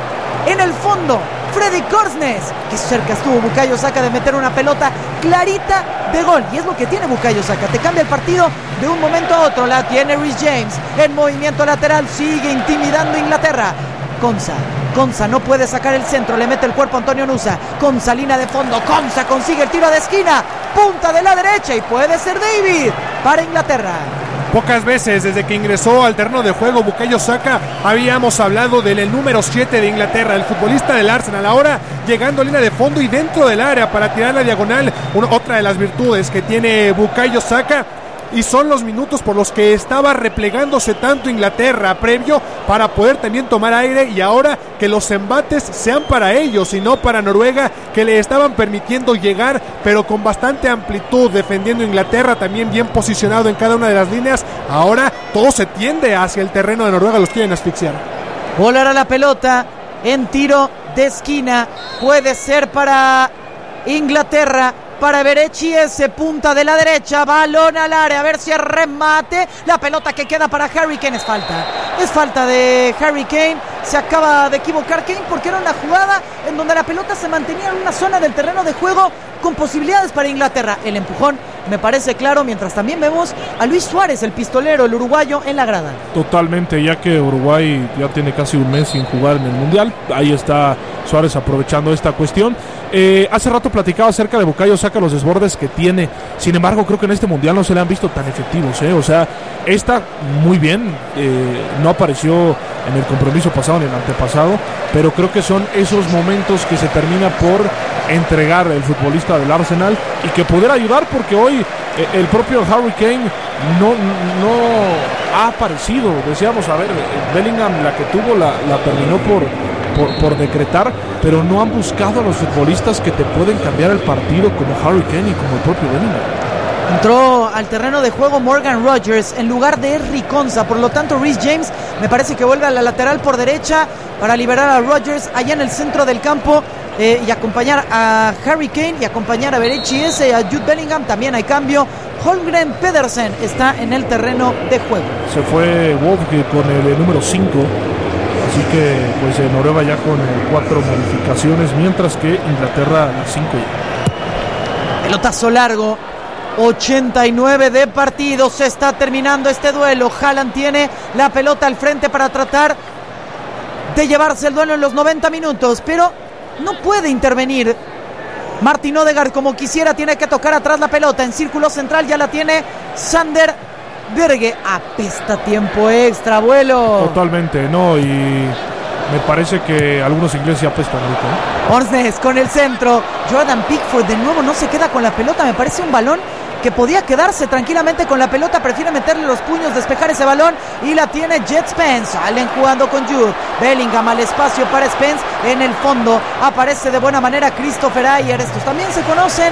En el fondo. Freddy Korsnes, que cerca estuvo Bukayo Saka de meter una pelota clarita de gol, y es lo que tiene Bukayo Saka, te cambia el partido de un momento a otro. La tiene Reece James en movimiento lateral, sigue intimidando Inglaterra. Konsa, Konsa no puede sacar el centro, le mete el cuerpo a Antonio Nusa. Konsa, línea de fondo, Konsa consigue el tiro de esquina, punta de la derecha, y puede ser David para Inglaterra. Pocas veces desde que ingresó al terreno de juego Bukayo Saka habíamos hablado del número siete de Inglaterra, el futbolista del Arsenal, ahora llegando a línea de fondo y dentro del área para tirar la diagonal, una, otra de las virtudes que tiene Bukayo Saka. Y son los minutos por los que estaba replegándose tanto Inglaterra previo para poder también tomar aire, y ahora que los embates sean para ellos y no para Noruega, que le estaban permitiendo llegar pero con bastante amplitud defendiendo Inglaterra, también bien posicionado en cada una de las líneas. Ahora todo se tiende hacia el terreno de Noruega, los quieren asfixiar. Volará la pelota en tiro de esquina, puede ser para Inglaterra. Para Berechi ese, punta de la derecha, balón al área, a ver si es remate, la pelota que queda para Harry Kane. Es falta, es falta de Harry Kane, se acaba de equivocar Kane porque era una jugada en donde la pelota se mantenía en una zona del terreno de juego con posibilidades para Inglaterra. El empujón me parece claro, mientras también vemos a Luis Suárez, el pistolero, el uruguayo, en la grada. Totalmente, ya que Uruguay ya tiene casi un mes sin jugar en el Mundial, ahí está Suárez aprovechando esta cuestión. Eh, hace rato platicaba acerca de Bukayo Saka, los desbordes que tiene, sin embargo creo que en este Mundial no se le han visto tan efectivos, ¿eh? O sea, está muy bien, eh, no apareció en el compromiso pasado ni en el antepasado, pero creo que son esos momentos que se termina por entregar el futbolista del Arsenal y que pudiera ayudar, porque hoy eh, el propio Harry Kane no, no ha aparecido. Decíamos, a ver, Bellingham la que tuvo la, la terminó por, por, por decretar, pero no han buscado a los futbolistas que te pueden cambiar el partido como Harry Kane y como el propio Bellingham. Entró al terreno de juego Morgan Rogers en lugar de Henry Konsa, por lo tanto Reece James me parece que vuelve a la lateral por derecha para liberar a Rogers allá en el centro del campo, eh, y acompañar a Harry Kane y acompañar a Berechi ese y a Jude Bellingham. También hay cambio, Holmgren Pedersen está en el terreno de juego. Se fue Wolfke con el número cinco, así que pues eh, Noruega ya con eh, cuatro modificaciones, mientras que Inglaterra cinco ya. Pelotazo largo, ochenta y nueve de partido, se está terminando este duelo. Haaland tiene la pelota al frente para tratar de llevarse el duelo en los noventa minutos, pero no puede intervenir Martin Odegaard como quisiera. Tiene que tocar atrás la pelota en círculo central, ya la tiene Sander Berge. Apesta tiempo extra, vuelo. Totalmente, no, y me parece que algunos ingleses ya apestan ahorita, ¿eh? Orsnes con el centro, Jordan Pickford de nuevo no se queda con la pelota, me parece un balón que podía quedarse tranquilamente con la pelota, prefiere meterle los puños, despejar ese balón, y la tiene Jet Spence. Salen jugando con Jude Bellingham al espacio para Spence, en el fondo aparece de buena manera Christopher Ayer. Estos también se conocen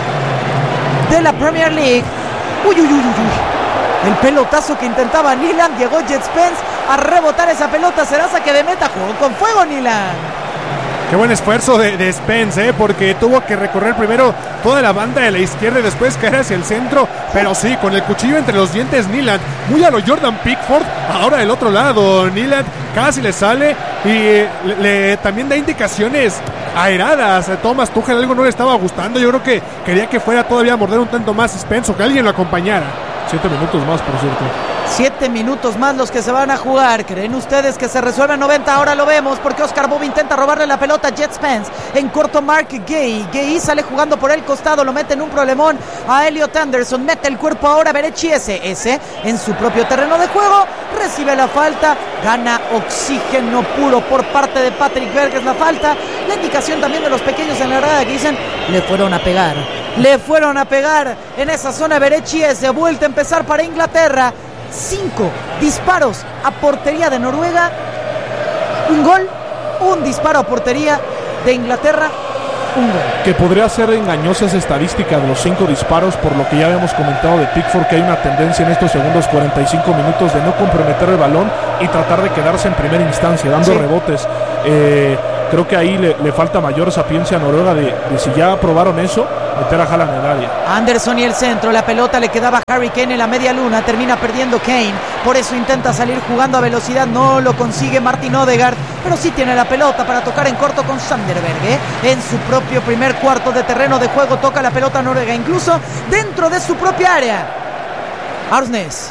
de la Premier League. Uy, uy, uy, uy. El pelotazo que intentaba Nyland, llegó Jet Spence a rebotar esa pelota, será saque de meta, jugó con fuego Nyland. Qué buen esfuerzo de, de Spence, ¿eh? Porque tuvo que recorrer primero toda la banda de la izquierda y después caer hacia el centro. Pero sí, con el cuchillo entre los dientes Nyland, muy a lo Jordan Pickford. Ahora del otro lado, Nyland casi le sale y le, le también da indicaciones aeradas. Thomas Tuchel algo no le estaba gustando. Yo creo que quería que fuera todavía a morder un tanto más Spence o que alguien lo acompañara. Siete minutos más, por cierto. Siete minutos más los que se van a jugar. ¿Creen ustedes que se resuelve en noventa? Ahora lo vemos porque Oscar Bob intenta robarle la pelota a Jet Spence. En corto Mark Gay. Gay sale jugando por el costado, lo mete en un problemón a Elliot Anderson. Mete el cuerpo ahora a Berechi ese. Ese en su propio terreno de juego. Recibe la falta. Gana oxígeno puro por parte de Patrick Berg. Es la falta. La indicación también de los pequeños en la grada que dicen le fueron a pegar. Le fueron a pegar en esa zona Berechi ese. Vuelta a empezar para Inglaterra. Cinco disparos a portería de Noruega, un gol, un disparo a portería de Inglaterra, un gol. Que podría ser engañosa esa estadística de los cinco disparos, por lo que ya habíamos comentado de Pickford, que hay una tendencia en estos segundos cuarenta y cinco minutos de no comprometer el balón y tratar de quedarse en primera instancia, dando sí. rebotes. Eh, creo que ahí le, le falta mayor sapiencia a Noruega de, de si ya probaron eso, meter a Haaland en el área. Anderson y el centro, la pelota le quedaba a Harry Kane en la media luna, termina perdiendo Kane, por eso intenta salir jugando a velocidad, no lo consigue Martin Odegaard, pero sí tiene la pelota para tocar en corto con Sanderberg, ¿eh? En su propio primer cuarto de terreno de juego toca la pelota Noruega, incluso dentro de su propia área. Arsnes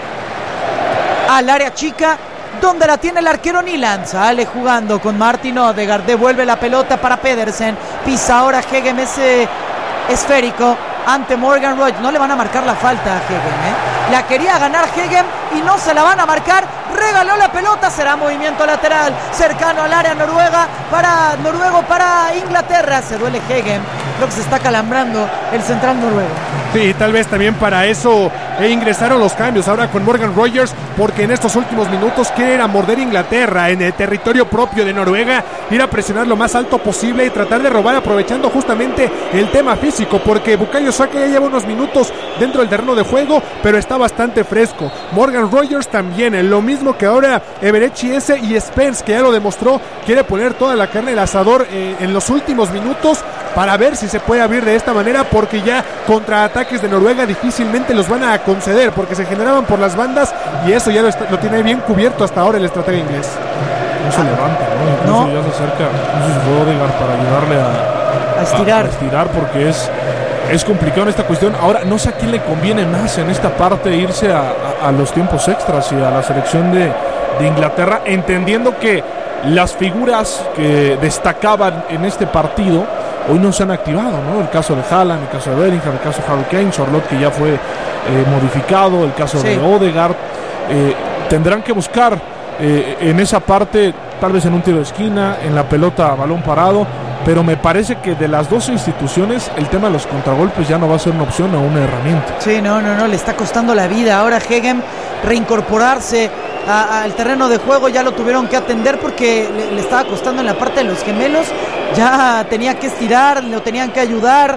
al área chica, donde la tiene el arquero Nyland. Sale jugando con Martin Odegaard, devuelve la pelota para Pedersen, pisa ahora Hegem ese esférico ante Morgan Rogers. No le van a marcar la falta a Hegem, ¿eh? La quería ganar Hegem y no se la van a marcar. Regaló la pelota, será movimiento lateral cercano al área noruega para noruego para Inglaterra. Se duele Hegem, creo que se está calambrando el central noruego. Sí, tal vez también para eso e ingresaron los cambios ahora con Morgan Rogers, porque en estos últimos minutos quiere ir a morder Inglaterra en el territorio propio de Noruega, ir a presionar lo más alto posible y tratar de robar, aprovechando justamente el tema físico, porque Bukayo Saka ya lleva unos minutos dentro del terreno de juego, pero está bastante fresco. Morgan Rogers también, lo mismo que ahora Eberechi ese y Spence, que ya lo demostró, quiere poner toda la carne al asador eh, en los últimos minutos para ver si se puede abrir de esta manera, porque ya contraataques de Noruega difícilmente los van a conceder, porque se generaban por las bandas y eso ya lo, está, lo tiene bien cubierto hasta ahora el estratega inglés. No se levanta, ¿no? Incluso no. Ya se acerca, no sé si fue Odegaard para ayudarle a, a estirar. A, a estirar, porque es, es complicado en esta cuestión. Ahora, no sé a quién le conviene más en esta parte irse a, a, a los tiempos extras y a la selección de, de Inglaterra, entendiendo que las figuras que destacaban en este partido hoy no se han activado, ¿no? El caso de Haaland, el caso de Bellingham, el caso de Harry Kane, Sorloth, que ya fue eh, modificado, el caso sí. de Odegaard. Eh, tendrán que buscar eh, en esa parte, tal vez en un tiro de esquina, en la pelota a balón parado, pero me parece que de las dos instituciones el tema de los contragolpes ya no va a ser una opción o una herramienta. Sí, no, no, no, le está costando la vida ahora Hegem reincorporarse al terreno de juego. Ya lo tuvieron que atender porque le, le estaba costando en la parte de los gemelos, ya tenía que estirar, lo tenían que ayudar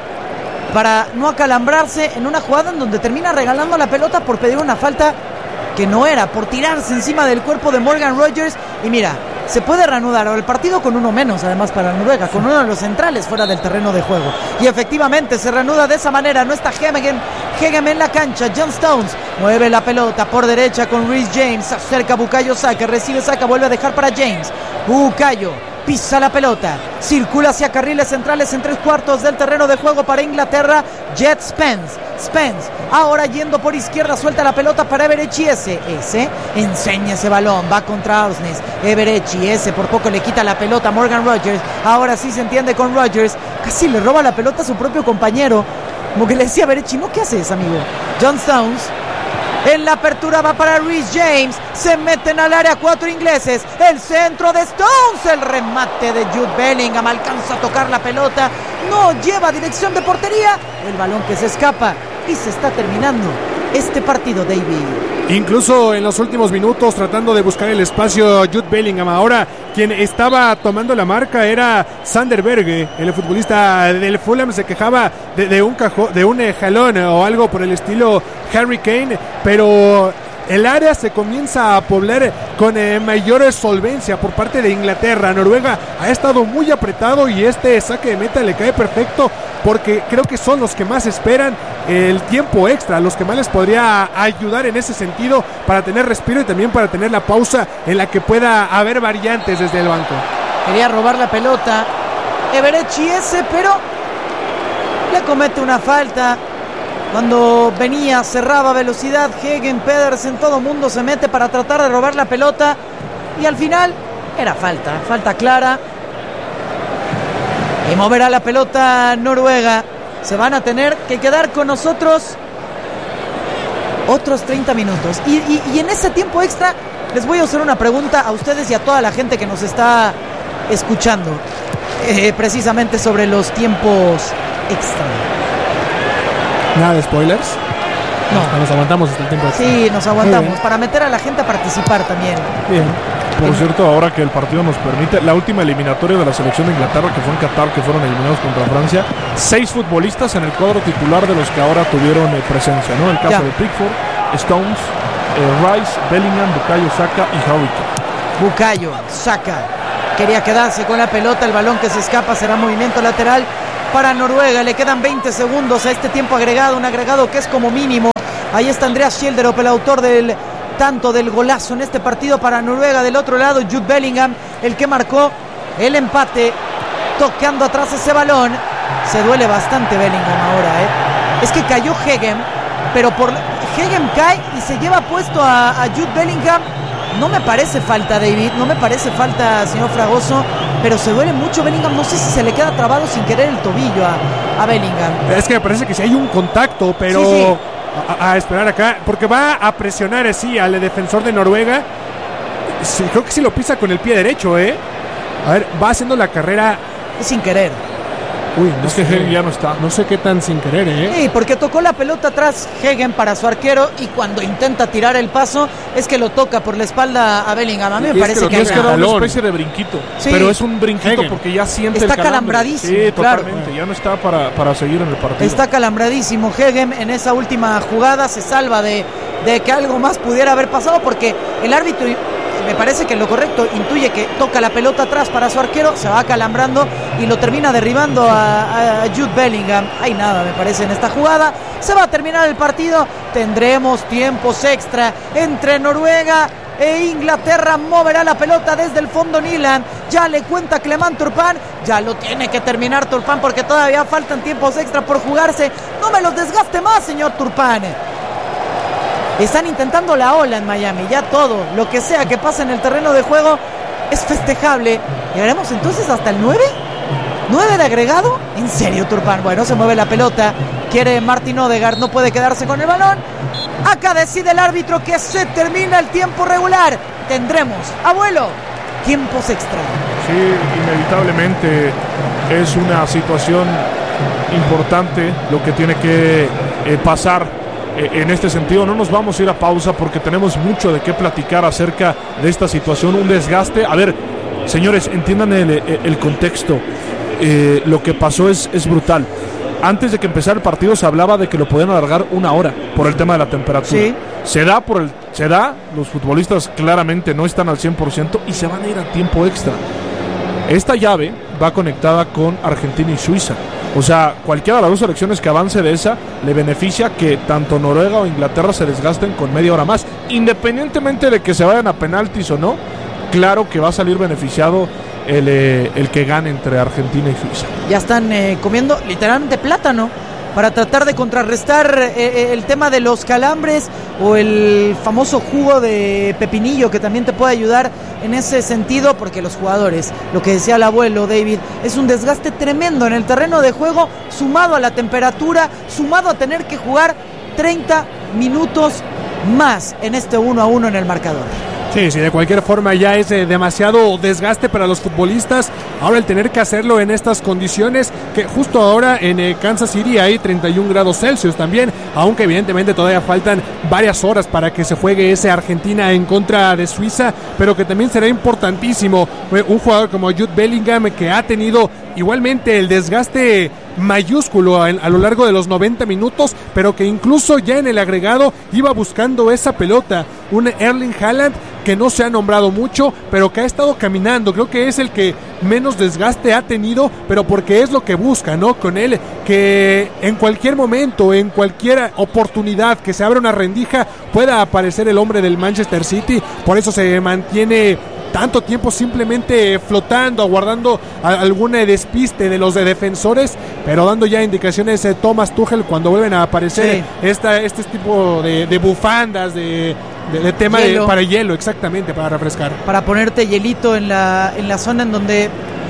para no acalambrarse en una jugada en donde termina regalando la pelota por pedir una falta que no era, por tirarse encima del cuerpo de Morgan Rogers. Y mira, se puede reanudar el partido con uno menos, además para Noruega, con uno de los centrales fuera del terreno de juego. Y efectivamente se reanuda de esa manera. No está Hegem, Hegem en la cancha. John Stones mueve la pelota por derecha con Reece James. Se acerca Bukayo Saka, recibe Saka, vuelve a dejar para James. Bukayo pisa la pelota, circula hacia carriles centrales en tres cuartos del terreno de juego para Inglaterra. Jet Spence, Spence ahora yendo por izquierda, suelta la pelota para Eberechi ese, ese enseña ese balón, va contra Arsnes. Eberechi ese por poco le quita la pelota a Morgan Rogers, ahora sí se entiende con Rogers, casi le roba la pelota a su propio compañero, como que le decía a Eberechi, ¿no? ¿Qué haces, amigo? John Stones en la apertura va para Reece James, se meten al área cuatro ingleses, el centro de Stones, el remate de Jude Bellingham, alcanza a tocar la pelota, no lleva dirección de portería, el balón que se escapa y se está terminando este partido, David. Incluso en los últimos minutos tratando de buscar el espacio Jude Bellingham, ahora quien estaba tomando la marca era Sanderberg, el futbolista del Fulham, se quejaba de, de un cajo, de un eh, jalón o algo por el estilo Harry Kane, pero el área se comienza a poblar con eh, mayor solvencia por parte de Inglaterra. Noruega ha estado muy apretado y este saque de meta le cae perfecto, porque creo que son los que más esperan el tiempo extra, los que más les podría ayudar en ese sentido para tener respiro y también para tener la pausa en la que pueda haber variantes desde el banco. Quería robar la pelota Eberechi ese, pero le comete una falta Cuando venía, cerraba velocidad, Hegen, Pedersen, todo mundo se mete para tratar de robar la pelota. Y al final era falta, falta clara. Y moverá la pelota Noruega. Se van a tener que quedar con nosotros otros treinta minutos. Y, y, y en ese tiempo extra les voy a hacer una pregunta a ustedes y a toda la gente que nos está escuchando. Eh, precisamente sobre los tiempos extra. Nada de spoilers. No. Nos aguantamos hasta el tiempo extra. Sí, nos aguantamos para meter a la gente a participar también. Bien. Por cierto, ahora que el partido nos permite, la última eliminatoria de la selección de Inglaterra, que fue en Qatar, que fueron eliminados contra Francia, seis futbolistas en el cuadro titular de los que ahora tuvieron eh, presencia, ¿no? El caso Ya. de Pickford, Stones, eh, Rice, Bellingham, Bukayo Saka y Harry Kane. Bukayo Saka quería quedarse con la pelota, el balón que se escapa será movimiento lateral para Noruega. Le quedan veinte segundos a este tiempo agregado, un agregado que es como mínimo. Ahí está Andreas Schjelderup, el autor del tanto del golazo en este partido para Noruega. Del otro lado, Jude Bellingham, el que marcó el empate, tocando atrás ese balón. Se duele bastante Bellingham ahora, ¿eh? Es que cayó Hegen, pero por Hegen cae y se lleva puesto a, a Jude Bellingham. No me parece falta, David, no me parece falta, señor Fragoso, pero se duele mucho Bellingham. No sé si se le queda trabado sin querer el tobillo a, a Bellingham. Es que me parece que sí hay un contacto, pero Sí, sí. A, a esperar acá, porque va a presionar así al defensor de Noruega. Sí, creo que sí lo pisa con el pie derecho, ¿eh? A ver, va haciendo la carrera. Es sin querer. Uy, no Es que sé, Hegen ya no está. no sé qué tan sin querer, ¿eh? Sí, porque tocó la pelota atrás Hegen para su arquero y cuando intenta tirar el paso es que lo toca por la espalda a Bellingham. A mí Y me es parece que lo que, Es que el era una jalón. especie de brinquito, Sí. pero es un brinquito Hegen. porque ya siente Está el calambre. calambradísimo, Sí, claro. totalmente. Ya no está para, para seguir en el partido. está calambradísimo Hegen en esa última jugada. Se salva de, de que algo más pudiera haber pasado porque el árbitro, me parece que lo correcto, intuye que toca la pelota atrás para su arquero, se va calambrando y lo termina derribando a, a Jude Bellingham. Hay nada, me parece, en esta jugada. Se va a terminar el partido. Tendremos tiempos extra entre Noruega e Inglaterra. Moverá la pelota desde el fondo Nyland. Ya le cuenta Clement Turpin. Ya lo tiene que terminar Turpin porque todavía faltan tiempos extra por jugarse. No me los desgaste más, señor Turpin. Están intentando la ola en Miami. Ya todo, lo que sea que pase en el terreno de juego es festejable. ¿Llegaremos entonces hasta el nueve? ¿nueve de agregado? ¿En serio, Turpin? Bueno, se mueve la pelota. Quiere Martin Odegaard, no puede quedarse con el balón. Acá decide el árbitro que se termina el tiempo regular. Tendremos, abuelo, tiempos extra. Sí, inevitablemente es una situación importante lo que tiene que eh, pasar. En este sentido, no nos vamos a ir a pausa porque tenemos mucho de qué platicar acerca de esta situación, un desgaste. A ver, señores, entiendan el, el contexto. Eh, lo que pasó es, es brutal. Antes de que empezara el partido se hablaba de que lo podían alargar una hora por el tema de la temperatura. Sí. Se da por el, se da, los futbolistas claramente no están al cien por ciento y se van a ir a tiempo extra. Esta llave va conectada con Argentina y Suiza. O sea, cualquiera de las dos selecciones que avance de esa le beneficia que tanto Noruega o Inglaterra se desgasten con media hora más. Independientemente de que se vayan a penaltis o no, claro que va a salir beneficiado el, eh, el que gane entre Argentina y Suiza. Ya están eh, comiendo literalmente plátano para tratar de contrarrestar eh, el tema de los calambres o el famoso jugo de pepinillo que también te puede ayudar en ese sentido, porque los jugadores, lo que decía el abuelo David, es un desgaste tremendo en el terreno de juego, sumado a la temperatura, sumado a tener que jugar treinta minutos más en este uno a uno en el marcador. Sí, sí, de cualquier forma ya es eh, demasiado desgaste para los futbolistas. Ahora el tener que hacerlo en estas condiciones, que justo ahora en eh, Kansas City hay treinta y un grados Celsius también, aunque evidentemente todavía faltan varias horas para que se juegue ese Argentina en contra de Suiza, pero que también será importantísimo. Un jugador como Jude Bellingham, que ha tenido igualmente el desgaste mayúsculo a, a lo largo de los noventa minutos, pero que incluso ya en el agregado iba buscando esa pelota. Un Erling Haaland que no se ha nombrado mucho, pero que ha estado caminando. Creo que es el que menos desgaste ha tenido, pero porque es lo que busca, ¿no? Con él, que en cualquier momento, en cualquier oportunidad que se abra una rendija, pueda aparecer el hombre del Manchester City. Por eso se mantiene tanto tiempo simplemente flotando, aguardando a, algún eh, despiste de los de defensores, pero dando ya indicaciones eh, Thomas Tuchel cuando vuelven a aparecer Sí. esta, este tipo de, de bufandas, de, de, de tema de, Hielo. para hielo, exactamente, para refrescar. Para ponerte hielito en la, en la zona en donde...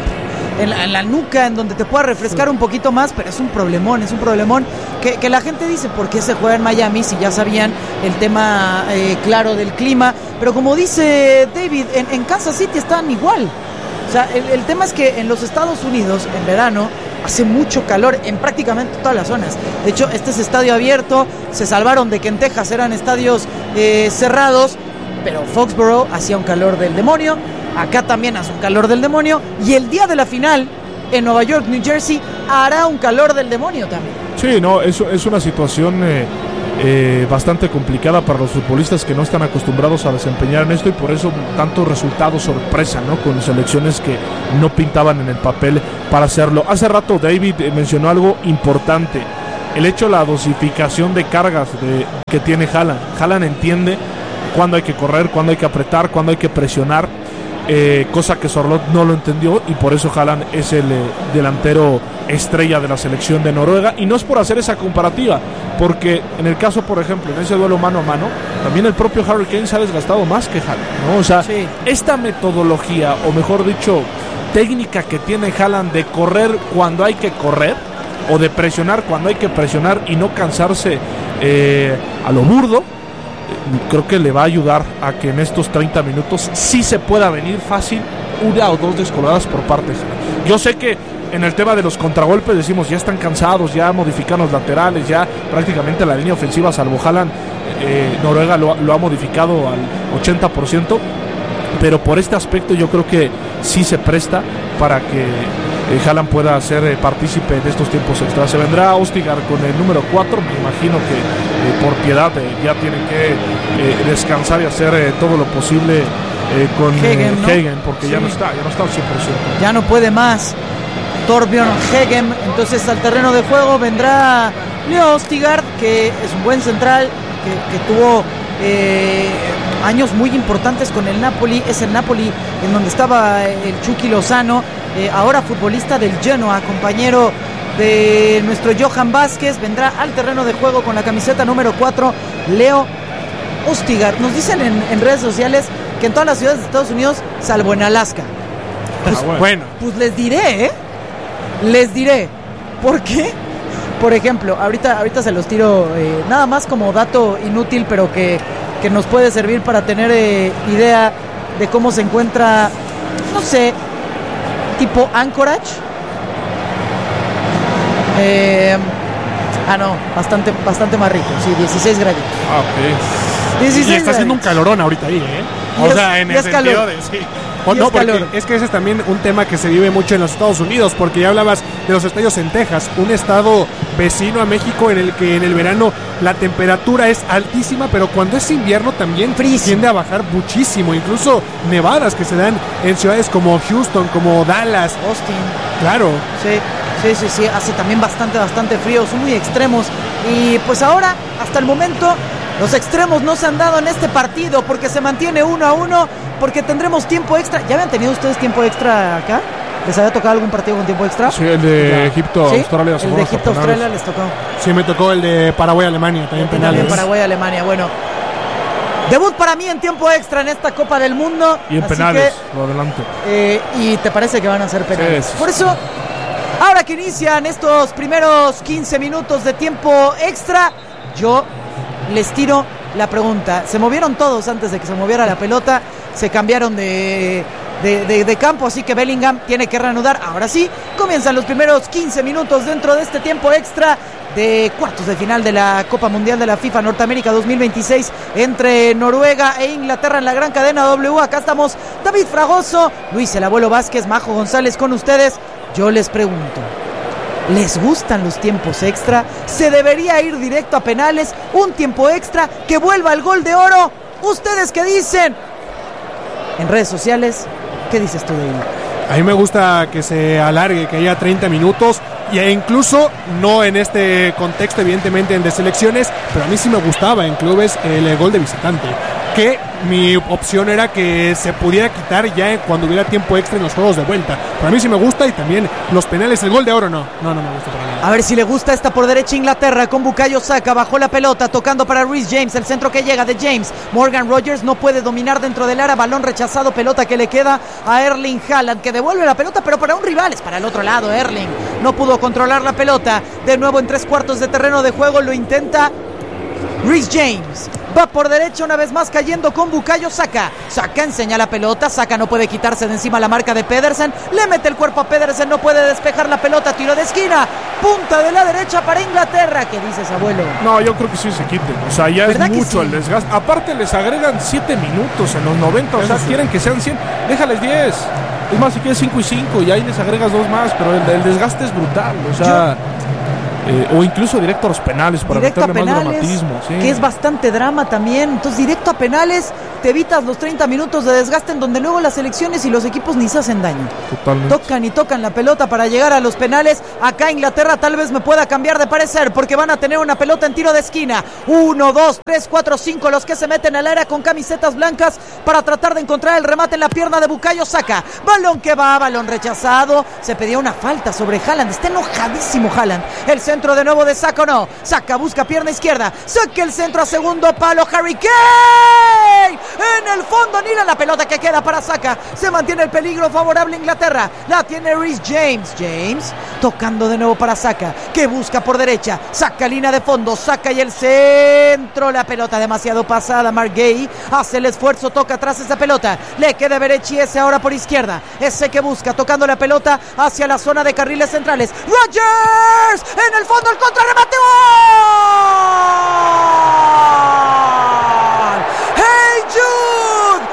En la, en la nuca, en donde te pueda refrescar un poquito más, pero es un problemón, es un problemón que, que la gente dice, ¿por qué se juega en Miami si ya sabían el tema eh, claro del clima? Pero como dice David, en, en Kansas City están igual. O sea, el, el tema es que en los Estados Unidos, en verano, hace mucho calor en prácticamente todas las zonas. De hecho, este es estadio abierto, se salvaron de que en Texas eran estadios eh, cerrados, pero Foxborough hacía un calor del demonio. Acá también hace un calor del demonio. Y el día de la final, en Nueva York, New Jersey, hará un calor del demonio también. Sí, no, eso es una situación eh, eh, bastante complicada para los futbolistas que no están acostumbrados a desempeñar en esto, y por eso tantos resultados sorpresa, ¿no? Con selecciones que no pintaban en el papel para hacerlo. Hace rato David eh, mencionó algo importante. El hecho de la dosificación de cargas de, que tiene Haaland. Haaland entiende cuándo hay que correr, cuándo hay que apretar, cuándo hay que presionar. Eh, cosa que Sorloth no lo entendió, y por eso Haaland es el eh, delantero estrella de la selección de Noruega. Y no es por hacer esa comparativa, porque en el caso, por ejemplo, en ese duelo mano a mano, también el propio Harry Kane se ha desgastado más que Haaland, ¿no? O sea, Sí. esta metodología, o mejor dicho, técnica que tiene Haaland de correr cuando hay que correr, o de presionar cuando hay que presionar y no cansarse eh, a lo burdo, creo que le va a ayudar a que en estos treinta minutos sí se pueda venir fácil una o dos descoladas por partes. Yo sé que en el tema de los contragolpes decimos ya están cansados, ya modifican los laterales, ya prácticamente la línea ofensiva, salvo Haaland, eh, Noruega lo, lo ha modificado al ochenta por ciento, pero por este aspecto yo creo que sí se presta para que eh, Haaland pueda ser eh, partícipe de estos tiempos extras. Se vendrá Ostigar con el número cuatro, me imagino que eh, por piedad eh, ya tiene que eh, descansar y hacer eh, todo lo posible eh, con Hegen, eh, ¿no? Hegen, porque Sí. ya no está, ya no está al cien por ciento. Ya no puede más Torbjörn Hegem. Entonces al terreno de juego vendrá Leo Ostigard, que es un buen central, que, que tuvo eh, años muy importantes con el Napoli. Es el Napoli en donde estaba el Chucky Lozano, eh, ahora futbolista del Genoa, compañero de nuestro Johan Vázquez. Vendrá al terreno de juego con la camiseta número cuatro, Leo Ostigard. Nos dicen en, en redes sociales que en todas las ciudades de Estados Unidos, salvo en Alaska. Pues, Ah, bueno. bueno. Pues les diré, ¿eh? Les diré. ¿Por qué? Por ejemplo, ahorita, ahorita se los tiro eh, nada más como dato inútil, pero que, que nos puede servir para tener eh, idea de cómo se encuentra, no sé, tipo Anchorage. Eh, ah, no, bastante, bastante más rico, sí, dieciséis graditos. Ah, ok. dieciséis Y está haciendo un graditos. calorón ahorita ahí, ¿eh? Y O es- sea, en y el es sentido calor. de sí. O Y no, es porque calor. es que ese es también un tema que se vive mucho en los Estados Unidos, porque ya hablabas de los estadios en Texas, un estado vecino a México en el que en el verano la temperatura es altísima, pero cuando es invierno también Frísimo. tiende a bajar muchísimo, incluso nevadas que se dan en ciudades como Houston, como Dallas, Austin. claro. Sí, sí, sí, sí, hace también bastante, bastante frío, son muy extremos. Y pues ahora, hasta el momento, los extremos no se han dado en este partido porque se mantiene uno a uno, porque tendremos tiempo extra. ¿Ya habían tenido ustedes tiempo extra acá? ¿Les había tocado algún partido con tiempo extra? Sí, el de Ya. Egipto, ¿Sí? Australia, se El de fueron hasta Egipto, penales. Australia les tocó. Sí, me tocó el de Paraguay-Alemania, también También penales. Paraguay, Alemania, bueno. Debut para mí en tiempo extra en esta Copa del Mundo. Y en así penales, que, lo adelanto. eh, y te parece que van a ser penales. Sí, sí, Por sí. eso, ahora que inician estos primeros quince minutos de tiempo extra, yo les tiro la pregunta. Se movieron todos antes de que se moviera la pelota, se cambiaron de, de, de- de campo, así que Bellingham tiene que reanudar. Ahora sí, comienzan los primeros quince minutos dentro de este tiempo extra de cuartos de final de la Copa Mundial de la FIFA Norteamérica dos mil veintiséis entre Noruega e Inglaterra en la gran cadena W. Acá estamos David Fragoso, Luis el Abuelo Vázquez, Majo González con ustedes. Yo les pregunto, ¿les gustan los tiempos extra? ¿Se debería ir directo a penales? ¿Un tiempo extra? ¿Que vuelva el gol de oro? ¿Ustedes qué dicen? En redes sociales, ¿qué dices tú, David? A mí me gusta que se alargue, que haya treinta minutos, e incluso no en este contexto, evidentemente en de selecciones, pero a mí sí me gustaba en clubes el, eh, gol de visitante. que mi opción era que se pudiera quitar ya cuando hubiera tiempo extra en los juegos de vuelta. Para mí sí me gusta, y también los penales, el gol de oro no, no, no me gusta para nada. A ver si le gusta esta por derecha Inglaterra con Bukayo Saka, bajó la pelota, tocando para Reece James, el centro que llega de James. Morgan Rogers no puede dominar dentro del área, balón rechazado, pelota que le queda a Erling Haaland, que devuelve la pelota, pero para un rival, es para el otro lado. Erling no pudo controlar la pelota, de nuevo en tres cuartos de terreno de juego, lo intenta Reece James, va por derecha una vez más cayendo con Bukayo Saka. Saka enseña la pelota, Saka no puede quitarse de encima la marca de Pedersen, le mete el cuerpo a Pedersen, no puede despejar la pelota, tiro de esquina, punta de la derecha para Inglaterra. ¿Qué dices, abuelo? No, yo creo que sí se quiten, o sea, ya es mucho sí? el desgaste. Aparte les agregan siete minutos en los noventa, o sea, sí. quieren que sean cien, déjales diez. Es más, si quieres cinco y cinco y ahí les agregas dos más, pero el, el desgaste es brutal, o sea... Yo... Eh, o incluso directo a los penales para directo meterle penales, más dramatismo, ¿sí? Que es bastante drama también. Entonces directo a penales, te evitas los treinta minutos de desgaste en donde luego las selecciones y los equipos ni se hacen daño. Totalmente. Tocan y tocan la pelota para llegar a los penales. Acá Inglaterra tal vez me pueda cambiar de parecer, porque van a tener una pelota en tiro de esquina. Uno, dos, tres, cuatro, cinco los que se meten al área con camisetas blancas para tratar de encontrar el remate en la pierna de Bukayo Saka. Balón que va, balón rechazado. Se pedía una falta sobre Haaland. Está enojadísimo Haaland. El centro de nuevo de Saka, no. Saka busca pierna izquierda. Saca el centro a segundo palo. Harry Kane. En el fondo Nilan, la pelota que queda para Saka. Se mantiene el peligro favorable a Inglaterra. La tiene Reece James. James tocando de nuevo para Saka, que busca por derecha. Saca línea de fondo. Saka y el centro. La pelota demasiado pasada. Mark Gay hace el esfuerzo. Toca atrás esa pelota. Le queda Berechi, ese ahora por izquierda. Ese que busca tocando la pelota hacia la zona de carriles centrales. Rogers en el fondo, el contrarremate. ¡Gol! ¡Hey Jude!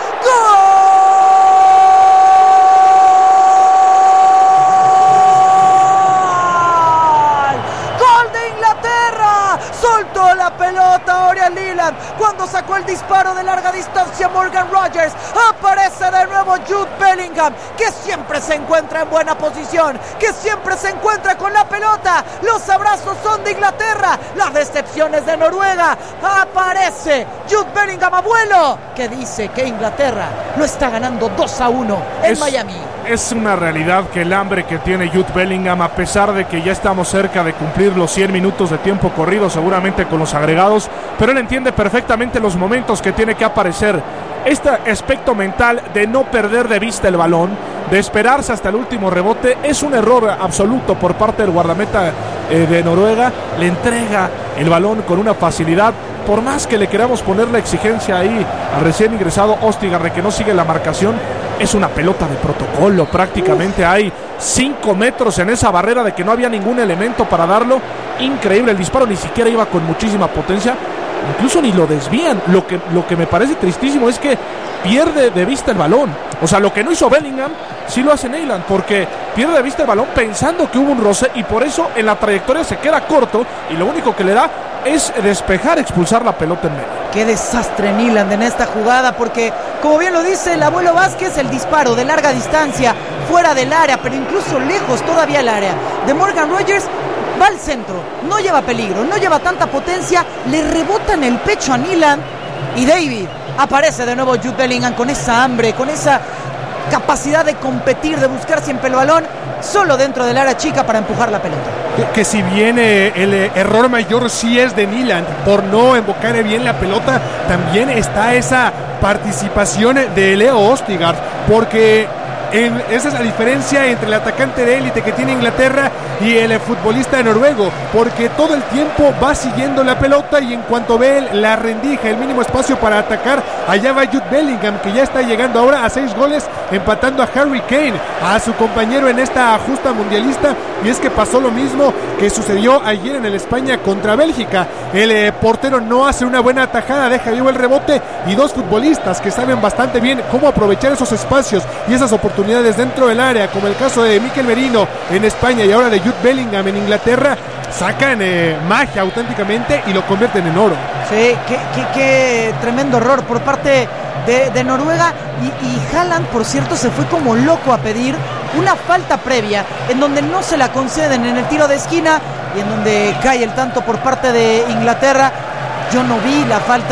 ¡Gol! ¡Gol de Inglaterra! Soltó la pelota Oriol Leland cuando sacó el disparo de larga distancia. Morgan Rogers, aparece de nuevo Jude Bellingham, que siempre se encuentra en buena posición, que siempre se encuentra con la pelota. Los abrazos son de Inglaterra, las decepciones de Noruega. Aparece Jude Bellingham, abuelo, que dice que Inglaterra lo está ganando dos a uno en es, Miami. Es una realidad que el hambre que tiene Jude Bellingham, a pesar de que ya estamos cerca de cumplir los cien minutos de tiempo corrido, seguramente con los agregados, pero él entiende perfectamente los momentos que tiene que aparecer. Este aspecto mental de no perder de vista el balón, de esperarse hasta el último rebote, es un error absoluto por parte del guardameta eh, de Noruega. Le entrega el balón con una facilidad. Por más que le queramos poner la exigencia ahí al recién ingresado Østigard de que no sigue la marcación, es una pelota de protocolo. Prácticamente Uf. Hay cinco metros en esa barrera de que no había ningún elemento para darlo. Increíble, el disparo ni siquiera iba con muchísima potencia. Incluso ni lo desvían. Lo que, lo que me parece tristísimo es que pierde de vista el balón. O sea, lo que no hizo Bellingham, sí lo hace Neyland, porque pierde de vista el balón pensando que hubo un roce, y por eso en la trayectoria se queda corto, y lo único que le da es despejar, expulsar la pelota en medio. Qué desastre Neyland en esta jugada, porque como bien lo dice el abuelo Vázquez, el disparo de larga distancia, fuera del área, pero incluso lejos todavía el área de Morgan Rogers, va al centro, no lleva peligro, no lleva tanta potencia, le rebota en el pecho a Neyland, y David, aparece de nuevo Jude Bellingham con esa hambre, con esa capacidad de competir, de buscar siempre el balón, solo dentro del área chica para empujar la pelota. Que, que si bien eh, el eh, error mayor sí es de Neyland por no embocar bien la pelota, también está esa participación de Leo Østigard, porque en, esa es la diferencia entre el atacante de élite que tiene Inglaterra y el futbolista noruego, porque todo el tiempo va siguiendo la pelota, y en cuanto ve la rendija, el mínimo espacio para atacar, allá va Jude Bellingham, que ya está llegando ahora a seis goles, empatando a Harry Kane, a su compañero en esta justa mundialista. Y es que pasó lo mismo que sucedió ayer en el España contra Bélgica. El eh, portero no hace una buena atajada, deja vivo el rebote, y dos futbolistas que saben bastante bien cómo aprovechar esos espacios y esas oportunidades dentro del área, como el caso de Mikel Merino en España y ahora de Jude Bellingham en Inglaterra, sacan eh, magia auténticamente y lo convierten en oro. Sí, qué, qué, qué tremendo error por parte de, de Noruega. Y, y Haaland, por cierto, se fue como loco a pedir una falta previa, en donde no se la conceden en el tiro de esquina y en donde cae el tanto por parte de Inglaterra. Yo no vi la falta,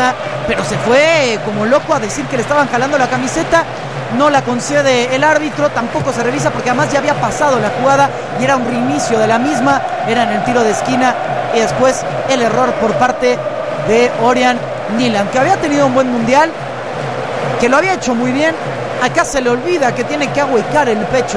pero se fue como loco a decir que le estaban jalando la camiseta. No la concede el árbitro, tampoco se revisa porque además ya había pasado la jugada y era un reinicio de la misma, era en el tiro de esquina y después el error por parte de Orian Niland, que había tenido un buen mundial, que lo había hecho muy bien. Acá se le olvida que tiene que ahuecar el pecho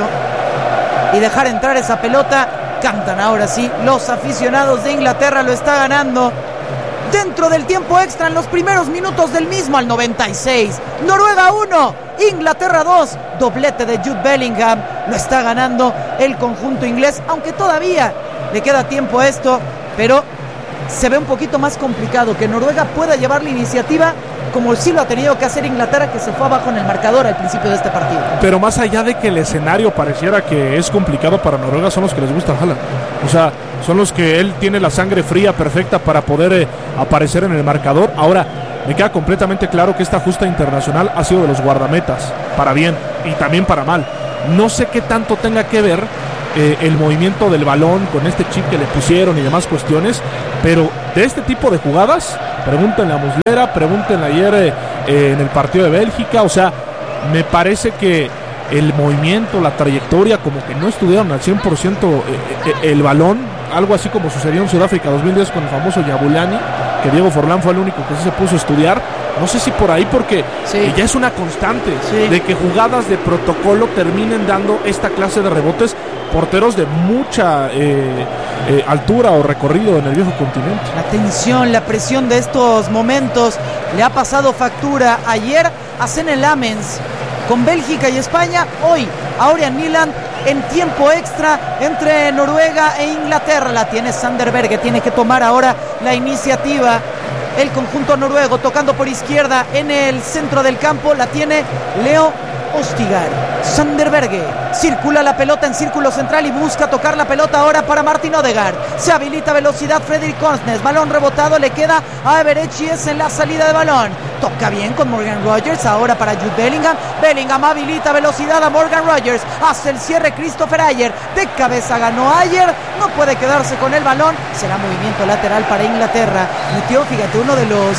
y dejar entrar esa pelota. Cantan ahora sí los aficionados de Inglaterra, lo está ganando dentro del tiempo extra en los primeros minutos del mismo al noventa y seis. Noruega uno, Inglaterra dos, doblete de Jude Bellingham, lo está ganando el conjunto inglés, aunque todavía le queda tiempo a esto, pero se ve un poquito más complicado que Noruega pueda llevar la iniciativa como sí lo ha tenido que hacer Inglaterra, que se fue abajo en el marcador al principio de este partido. Pero más allá de que el escenario pareciera que es complicado para Noruega, son los que les gusta Haaland. O sea, son los que él tiene la sangre fría perfecta para poder eh, aparecer en el marcador. Ahora, me queda completamente claro que esta justa internacional ha sido de los guardametas, para bien y también para mal. No sé qué tanto tenga que ver eh, el movimiento del balón con este chip que le pusieron y demás cuestiones, pero de este tipo de jugadas, pregúntenle a Muslera, pregúntenle ayer eh, eh, en el partido de Bélgica, o sea, me parece que el movimiento, la trayectoria, como que no estudiaron al cien por ciento eh, eh, el balón, algo así como sucedió en Sudáfrica dos mil diez con el famoso Yabulani, que Diego Forlán fue el único que sí se puso a estudiar. No sé si por ahí, porque sí, ya es una constante sí, de que jugadas de protocolo terminen dando esta clase de rebotes, porteros de mucha eh, eh, altura o recorrido en el viejo continente. La tensión, la presión de estos momentos le ha pasado factura ayer a Senne Lammens con Bélgica y España, hoy a Orian Niland en tiempo extra entre Noruega e Inglaterra. La tiene Sander Berge, tiene que tomar ahora la iniciativa el conjunto noruego, tocando por izquierda en el centro del campo, la tiene Leo Østigard. Sander Berge circula la pelota en círculo central y busca tocar la pelota ahora para Martin Odegaard. Se habilita velocidad Fredrik Korsnes, balón rebotado, le queda a Everett Chies en la salida de balón. Toca bien con Morgan Rogers, ahora para Jude Bellingham. Bellingham habilita velocidad a Morgan Rogers, hace el cierre Christopher Ayer, de cabeza ganó Ayer, no puede quedarse con el balón, será movimiento lateral para Inglaterra. Metió, fíjate, uno de los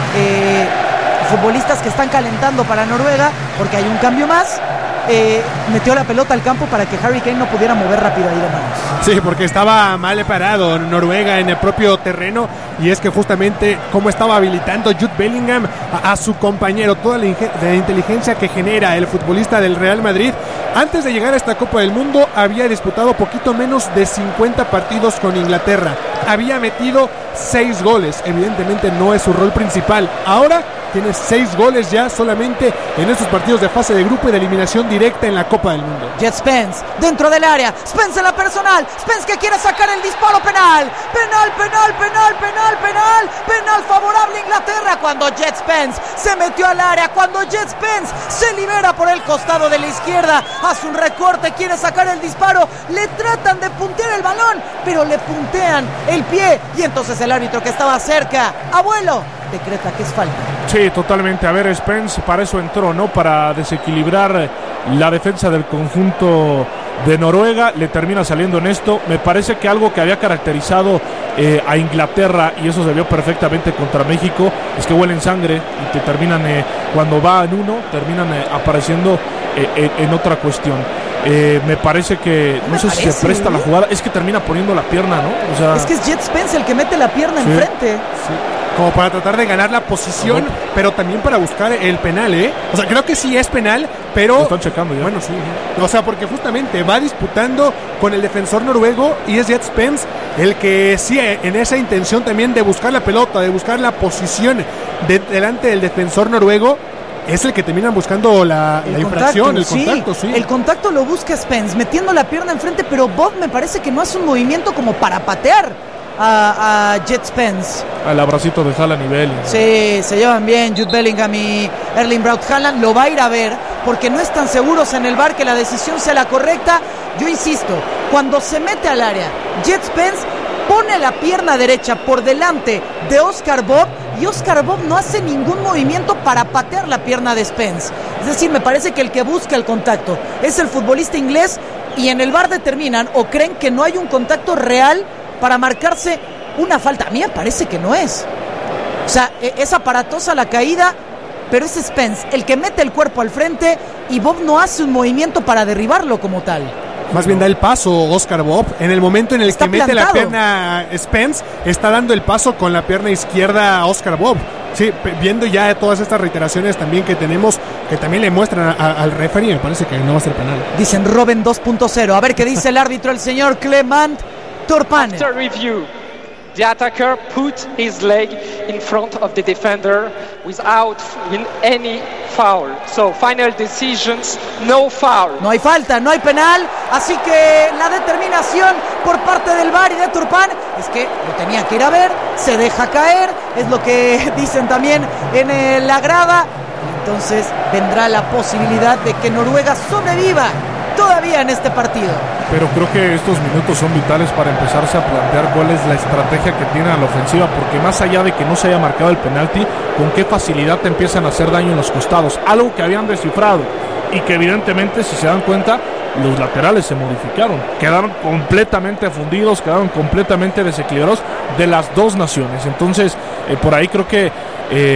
eh, futbolistas que están calentando para Noruega, porque hay un cambio más. Eh, metió la pelota al campo para que Harry Kane no pudiera mover rápido ahí de manos. Sí, porque estaba mal parado Noruega en el propio terreno, y es que justamente como estaba habilitando Jude Bellingham a, a su compañero, toda la, inge- la inteligencia que genera el futbolista del Real Madrid. Antes de llegar a esta Copa del Mundo había disputado poquito menos de cincuenta partidos con Inglaterra, había metido seis goles, evidentemente no es su rol principal. Ahora tiene seis goles ya solamente en estos partidos de fase de grupo y de eliminación directa en la Copa del Mundo. Jet Spence dentro del área, Spence en la personal, Spence que quiere sacar el disparo penal, penal, penal, penal, penal, penal, penal favorable a Inglaterra, cuando Jet Spence se metió al área, cuando Jet Spence se libera por el costado de la izquierda, hace un recorte, quiere sacar el disparo, le tratan de puntear el balón, pero le puntean el pie, y entonces el árbitro que estaba cerca, abuelo, decreta que es falta. Sí, totalmente. A ver, Spence para eso entró, ¿no? Para desequilibrar la defensa del conjunto de Noruega. Le termina saliendo en esto. Me parece que algo que había caracterizado eh, a Inglaterra, y eso se vio perfectamente contra México, es que huelen sangre y te terminan, eh, cuando va en uno, terminan eh, apareciendo eh, en, en otra cuestión. Eh, me parece que, no, no sé parece, si se presta ¿eh? la jugada, es que termina poniendo la pierna, ¿no? O sea, es que es Jet Spence el que mete la pierna sí, enfrente. Sí. Como para tratar de ganar la posición, uh-huh, pero también para buscar el penal, ¿eh? O sea, creo que sí es penal, pero... Lo están checando ya. Bueno, sí. O sea, porque justamente va disputando con el defensor noruego y es Jet Spence el que sí, en esa intención también de buscar la pelota, de buscar la posición de, delante del defensor noruego, es el que terminan buscando la, la infracción, el sí, contacto, sí. El contacto lo busca Spence, metiendo la pierna enfrente, pero Bob me parece que no hace un movimiento como para patear a, a Jet Spence. Al abracito de Haaland y Bellingham. Sí, se llevan bien Jude Bellingham y Erling Braut Haaland. Lo va a ir a ver porque no están seguros en el V A R que la decisión sea la correcta. Yo insisto, cuando se mete al área, Jet Spence pone la pierna derecha por delante de Oscar Bob, y Oscar Bob no hace ningún movimiento para patear la pierna de Spence. Es decir, me parece que el que busca el contacto es el futbolista inglés, y en el V A R determinan o creen que no hay un contacto real para marcarse una falta. A mí me parece que no es. O sea, es aparatosa la caída, pero es Spence el que mete el cuerpo al frente y Bob no hace un movimiento para derribarlo como tal. Más bien da el paso Oscar Bob. En el momento en el Está que mete plantado. la pierna Spence, está dando el paso con la pierna izquierda a Oscar Bob. Sí, viendo ya todas estas reiteraciones también que tenemos, que también le muestran a, al referee, me parece que no va a ser penal. Dicen Robin dos punto cero. A ver qué dice el árbitro, el señor Clement Turpin. After review, the attacker put his leg in front of the defender without win any foul. So final decisions, no foul. No hay falta, no hay penal, así que la determinación por parte del V A R y de Turpin es que lo tenía que ir a ver, se deja caer, es lo que dicen también en eh, la grada. Entonces vendrá la posibilidad de que Noruega sobreviva todavía en este partido. Pero creo que estos minutos son vitales para empezarse a plantear cuál es la estrategia que tiene a la ofensiva, porque más allá de que no se haya marcado el penalti, con qué facilidad te empiezan a hacer daño en los costados, algo que habían descifrado y que evidentemente, si se dan cuenta, los laterales se modificaron, quedaron completamente fundidos, quedaron completamente desequilibrados de las dos naciones. Entonces, eh, por ahí creo que eh,